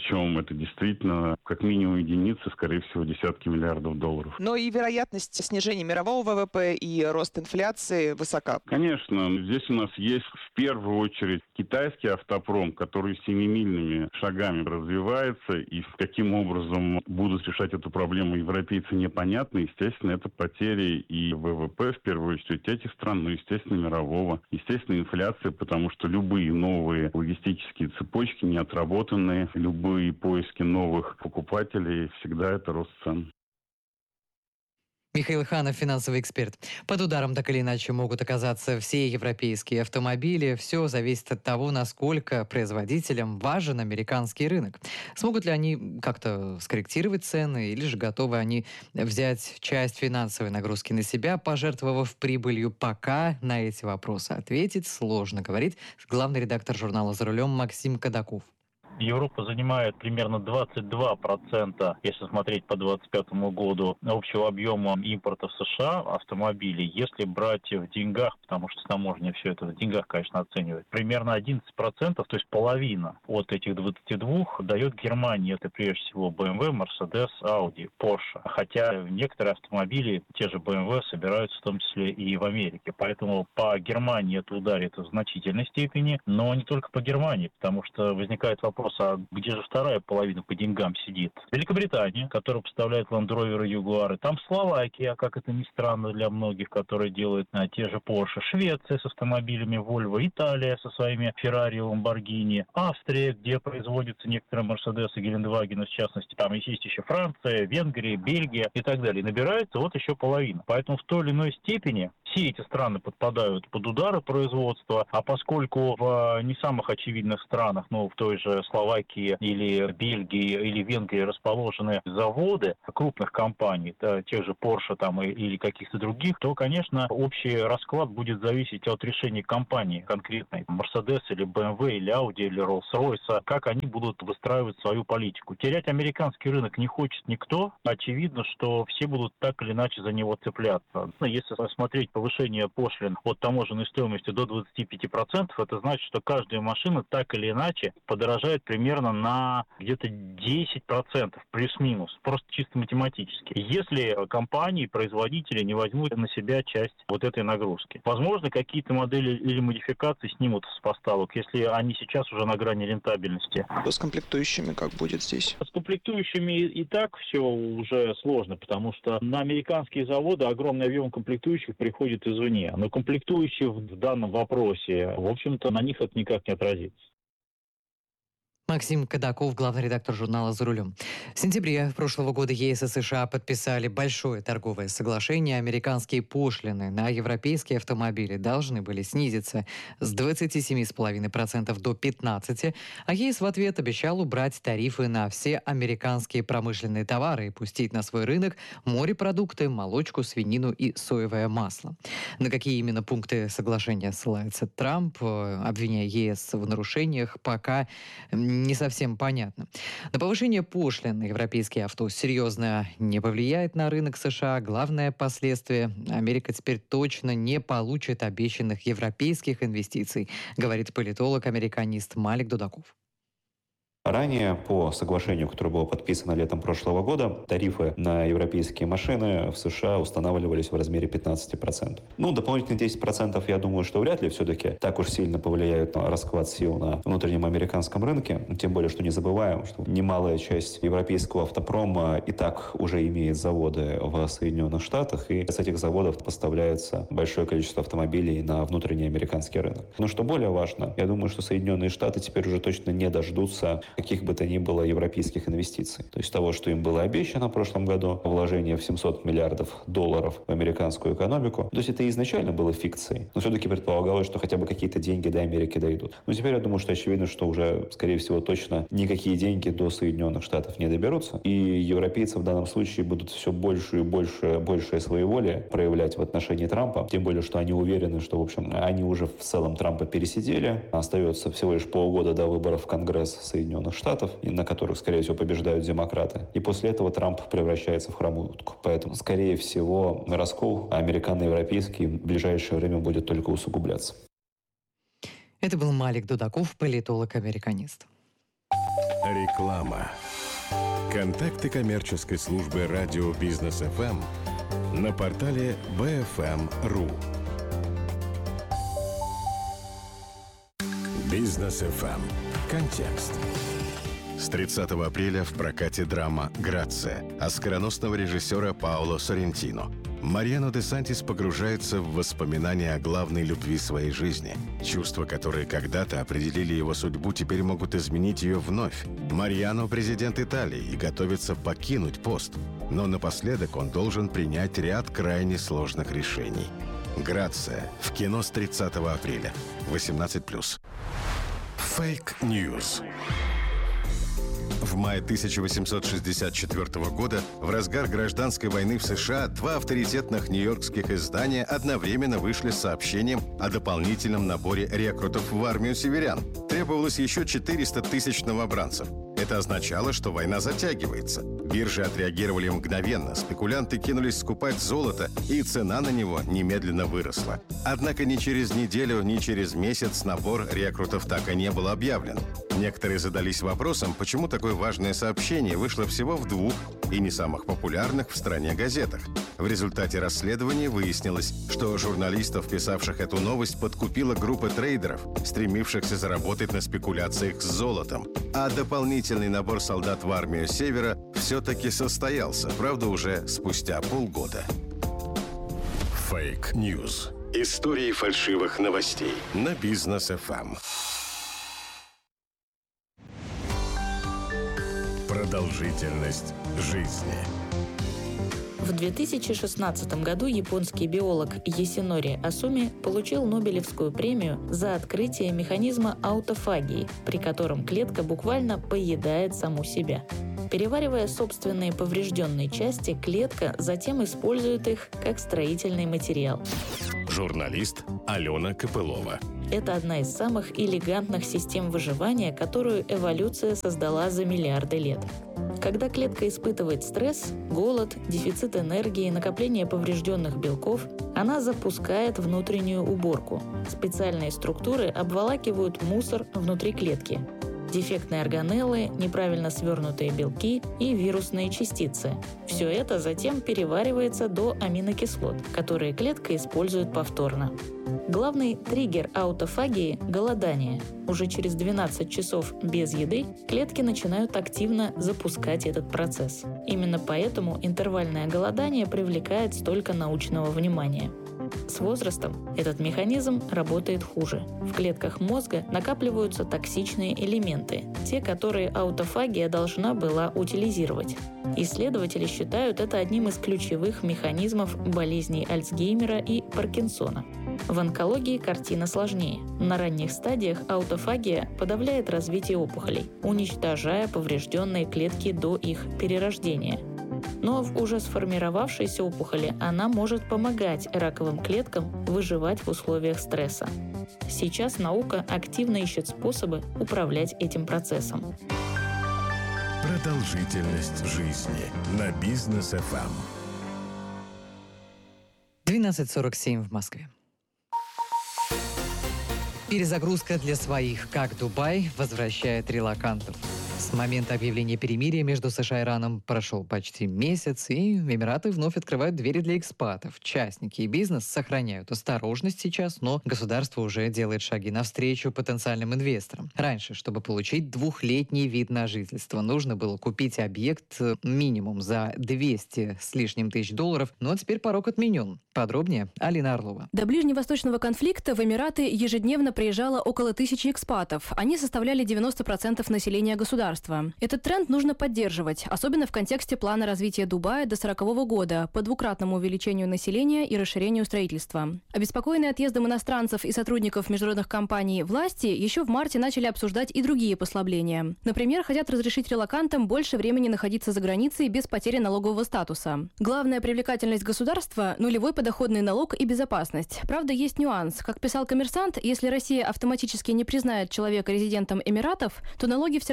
Причем это действительно как минимум единицы, скорее всего, десятки миллиардов долларов. Но и вероятность снижения мирового ВВП и рост инфляции высока. Конечно, здесь у нас есть в первую очередь китайский автопром, который семимильными шагами развивается, и каким образом будут решать эту проблему европейцы, непонятно. Естественно, это потери и ВВП, в первую очередь, этих стран, но, естественно, мирового. Естественно, инфляция, потому что любые новые логистические цепочки не отработанные, любые поиски новых покупателей, всегда это рост цен. Михаил Ханов, финансовый эксперт. Под ударом так или иначе могут оказаться все европейские автомобили. Все зависит от того, насколько производителям важен американский рынок. Смогут ли они как-то скорректировать цены, или же готовы они взять часть финансовой нагрузки на себя, пожертвовав прибылью? Пока на эти вопросы ответить сложно, говорит главный редактор журнала «За рулем» Максим Кадаков. Европа занимает примерно 22%, если смотреть по 2025 году, общего объема импорта в США автомобилей. Если брать в деньгах, потому что таможня все это в деньгах, конечно, оценивает, примерно 11%, то есть половина от этих 22 дает Германия. Это прежде всего BMW, Mercedes, Audi, Porsche. Хотя некоторые автомобили, те же BMW, собираются в том числе и в Америке. Поэтому по Германии это ударит в значительной степени, но не только по Германии, потому что возникает вопрос, а где же вторая половина по деньгам сидит? Великобритания, которая поставляет Land Rover и Jaguar, там Словакия, как это ни странно для многих, которые делают те же Porsche, Швеция с автомобилями Volvo, Италия со своими Ferrari, Lamborghini, Австрия, где производятся некоторые Mercedes и Гелендвагены, в частности, там есть еще Франция, Венгрия, Бельгия и так далее. И набирается вот еще половина. Поэтому в той или иной степени все эти страны подпадают под удары производства, а поскольку в не самых очевидных странах, в той же Словакии или Бельгии или Венгрии расположены заводы крупных компаний, тех же Porsche там или каких-то других, то, конечно, общий расклад будет зависеть от решения компании конкретной, Mercedes или BMW или Audi или Rolls-Royce, как они будут выстраивать свою политику. Терять американский рынок не хочет никто. Очевидно, что все будут так или иначе за него цепляться. Если смотреть повышение пошлин от таможенной стоимости до 25%, это значит, что каждая машина так или иначе подорожает примерно на где-то 10% плюс-минус, просто чисто математически. Если компании, производители не возьмут на себя часть вот этой нагрузки. Возможно, какие-то модели или модификации снимут с поставок, если они сейчас уже на грани рентабельности. С комплектующими как будет здесь? С комплектующими и так все уже сложно, потому что на американские заводы огромный объем комплектующих приходит извне. Но комплектующие в данном вопросе, в общем-то, на них это никак не отразится. Максим Кадаков, главный редактор журнала «За рулем». В сентябре прошлого года ЕС и США подписали большое торговое соглашение. Американские пошлины на европейские автомобили должны были снизиться с 27,5% до 15%, а ЕС в ответ обещал убрать тарифы на все американские промышленные товары и пустить на свой рынок морепродукты, молочку, свинину и соевое масло. На какие именно пункты соглашения ссылается Трамп, обвиняя ЕС в нарушениях, пока не совсем понятно. На повышение пошлин на европейские авто серьезно не повлияет на рынок США. Главное последствие – Америка теперь точно не получит обещанных европейских инвестиций, говорит политолог-американист Малик Дудаков. Ранее, по соглашению, которое было подписано летом прошлого года, тарифы на европейские машины в США устанавливались в размере 15%. Дополнительные 10%, я думаю, что вряд ли все-таки так уж сильно повлияют на расклад сил на внутреннем американском рынке. Тем более, что не забываем, что немалая часть европейского автопрома и так уже имеет заводы в Соединенных Штатах, и с этих заводов поставляется большое количество автомобилей на внутренний американский рынок. Но что более важно, я думаю, что Соединенные Штаты теперь уже точно не дождутся каких бы то ни было европейских инвестиций. То есть того, что им было обещано в прошлом году, вложение в 700 миллиардов долларов в американскую экономику. То есть это изначально было фикцией, но все-таки предполагалось, что хотя бы какие-то деньги до Америки дойдут. Но теперь я думаю, что очевидно, что уже, скорее всего, точно никакие деньги до Соединенных Штатов не доберутся. И европейцы в данном случае будут все больше и больше своеволие проявлять в отношении Трампа. Тем более, что они уверены, что, в общем, они уже в целом Трампа пересидели. Остается всего лишь полгода до выборов в Конгресс Соединенных Штатов, на которых, скорее всего, побеждают демократы. И после этого Трамп превращается в хромую утку. Поэтому, скорее всего, раскол американо-европейский в ближайшее время будет только усугубляться. Это был Малик Дудаков, политолог-американист. Реклама. Контакты коммерческой службы радио Бизнес ФМ на портале BFM.ru. Бизнес ФМ. Контекст. С 30 апреля в прокате драма «Грация» оскароносного режиссера Паоло Соррентино. Мариано де Сантис погружается в воспоминания о главной любви своей жизни. Чувства, которые когда-то определили его судьбу, теперь могут изменить ее вновь. Мариано – президент Италии и готовится покинуть пост. Но напоследок он должен принять ряд крайне сложных решений. «Грация» в кино с 30 апреля. 18+. Fake News. В мае 1864 года, в разгар гражданской войны в США, два авторитетных нью-йоркских издания одновременно вышли с сообщением о дополнительном наборе рекрутов в армию северян. Требовалось еще 400 тысяч новобранцев. Это означало, что война затягивается. Биржи отреагировали мгновенно, спекулянты кинулись скупать золото, и цена на него немедленно выросла. Однако ни через неделю, ни через месяц набор рекрутов так и не был объявлен. Некоторые задались вопросом, почему такое важное сообщение вышло всего в двух и не самых популярных в стране газетах. В результате расследования выяснилось, что журналистов, писавших эту новость, подкупила группа трейдеров, стремившихся заработать на спекуляциях с золотом. А дополнительный набор солдат в армию Севера все-таки состоялся, правда, уже спустя полгода. Fake News. Истории фальшивых новостей на Бизнес ФМ. Продолжительность жизни. В 2016 году японский биолог Ясинори Асуми получил Нобелевскую премию за открытие механизма аутофагии, при котором клетка буквально поедает саму себя. Переваривая собственные поврежденные части, клетка затем использует их как строительный материал. Журналист Алена Копылова. Это одна из самых элегантных систем выживания, которую эволюция создала за миллиарды лет. Когда клетка испытывает стресс, голод, дефицит энергии, накопление поврежденных белков, она запускает внутреннюю уборку. Специальные структуры обволакивают мусор внутри клетки. Дефектные органеллы, неправильно свернутые белки и вирусные частицы. Все это затем переваривается до аминокислот, которые клетка использует повторно. Главный триггер аутофагии – голодание. Уже через 12 часов без еды клетки начинают активно запускать этот процесс. Именно поэтому интервальное голодание привлекает столько научного внимания. С возрастом этот механизм работает хуже. В клетках мозга накапливаются токсичные элементы, те, которые аутофагия должна была утилизировать. Исследователи считают это одним из ключевых механизмов болезней Альцгеймера и Паркинсона. В онкологии картина сложнее. На ранних стадиях аутофагия подавляет развитие опухолей, уничтожая поврежденные клетки до их перерождения. Но в уже сформировавшейся опухоли она может помогать раковым клеткам выживать в условиях стресса. Сейчас наука активно ищет способы управлять этим процессом. Продолжительность жизни на Бизнес ФМ. 12:47 в Москве. Перезагрузка для своих. Как Дубай возвращает релокантов. С момента объявления перемирия между США и Ираном прошел почти месяц, и Эмираты вновь открывают двери для экспатов. Частники и бизнес сохраняют осторожность сейчас, но государство уже делает шаги навстречу потенциальным инвесторам. Раньше, чтобы получить 2-летний вид на жительство, нужно было купить объект минимум за 200 с лишним тысяч долларов, но теперь порог отменен. Подробнее Алина Орлова. До ближневосточного конфликта в Эмираты ежедневно приезжало около 1000 экспатов. Они составляли 90% населения государства. Этот тренд нужно поддерживать, особенно в контексте плана развития Дубая до 2040 года по двукратному увеличению населения и расширению строительства. Обеспокоенные отъездом иностранцев и сотрудников международных компаний власти еще в марте начали обсуждать и другие послабления. Например, хотят разрешить релокантам больше времени находиться за границей без потери налогового статуса. Главная привлекательность государства – нулевой подоходный налог и безопасность. Правда, есть нюанс. Как писал «Коммерсант», если Россия автоматически не признает человека резидентом Эмиратов, то налоги все равно придется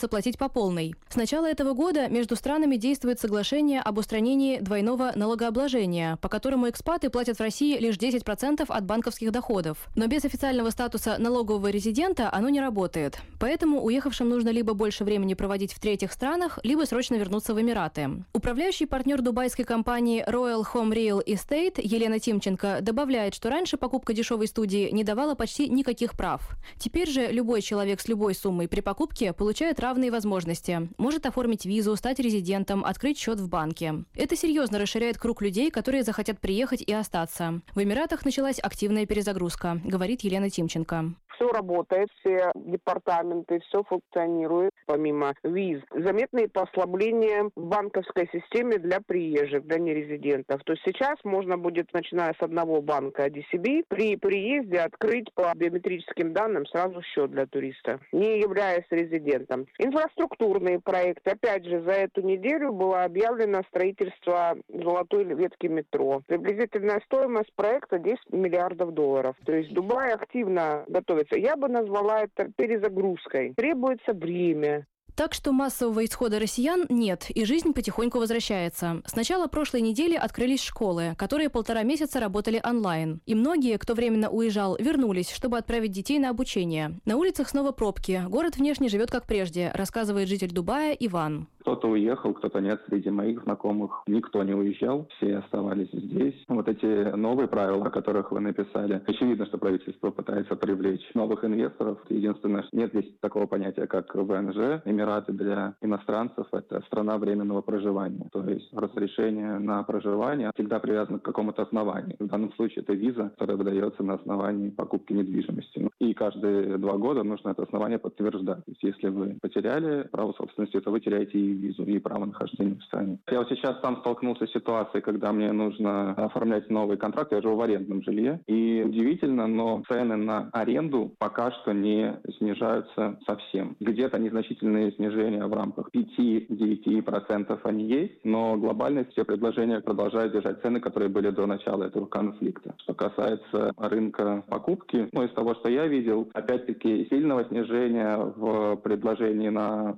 придется платить по полной. С начала этого года между странами действует соглашение об устранении двойного налогообложения, по которому экспаты платят в России лишь 10% от банковских доходов. Но без официального статуса налогового резидента оно не работает. Поэтому уехавшим нужно либо больше времени проводить в третьих странах, либо срочно вернуться в Эмираты. Управляющий партнер дубайской компании Royal Home Real Estate Елена Тимченко добавляет, что раньше покупка дешевой студии не давала почти никаких прав. Теперь же любой человек с любой суммой при покупке получает равные возможности. Может оформить визу, стать резидентом, открыть счет в банке. Это серьезно расширяет круг людей, которые захотят приехать и остаться. В Эмиратах началась активная перезагрузка, говорит Елена Тимченко. Все работает, все департаменты, все функционирует. Помимо виз, заметные послабления в банковской системе для приезжих, для нерезидентов. То есть сейчас можно будет, начиная с одного банка DCB, при приезде открыть по биометрическим данным сразу счет для туриста, не являясь резидентом. Инфраструктурные проекты. Опять же, за эту неделю было объявлено строительство золотой ветки метро. Приблизительная стоимость проекта $10 миллиардов. То есть Дубай активно готовится. Я бы назвала это перезагрузкой. Требуется время. Так что массового исхода россиян нет, и жизнь потихоньку возвращается. С начала прошлой недели открылись школы, которые 1,5 месяца работали онлайн. И многие, кто временно уезжал, вернулись, чтобы отправить детей на обучение. На улицах снова пробки. Город внешне живет как прежде, рассказывает житель Дубая Иван. Кто-то уехал, кто-то нет. Среди моих знакомых никто не уезжал, все оставались здесь. Вот эти новые правила, о которых вы написали, очевидно, что правительство пытается привлечь новых инвесторов. Единственное, нет здесь такого понятия, как ВНЖ. Эмираты для иностранцев – это страна временного проживания. То есть разрешение на проживание всегда привязано к какому-то основанию. В данном случае это виза, которая выдается на основании покупки недвижимости. И каждые 2 года нужно это основание подтверждать. То есть если вы потеряли право собственности, то вы теряете и визу, и право нахождения в стране. Я вот сейчас сам столкнулся с ситуацией, когда мне нужно оформлять новый контракт. Я живу в арендном жилье. И удивительно, но цены на аренду пока что не снижаются совсем. Где-то незначительные снижения в рамках 5-9% они есть, но глобально все предложения продолжают держать цены, которые были до начала этого конфликта. Что касается рынка покупки, из того, что я видел, опять-таки сильного снижения в предложении на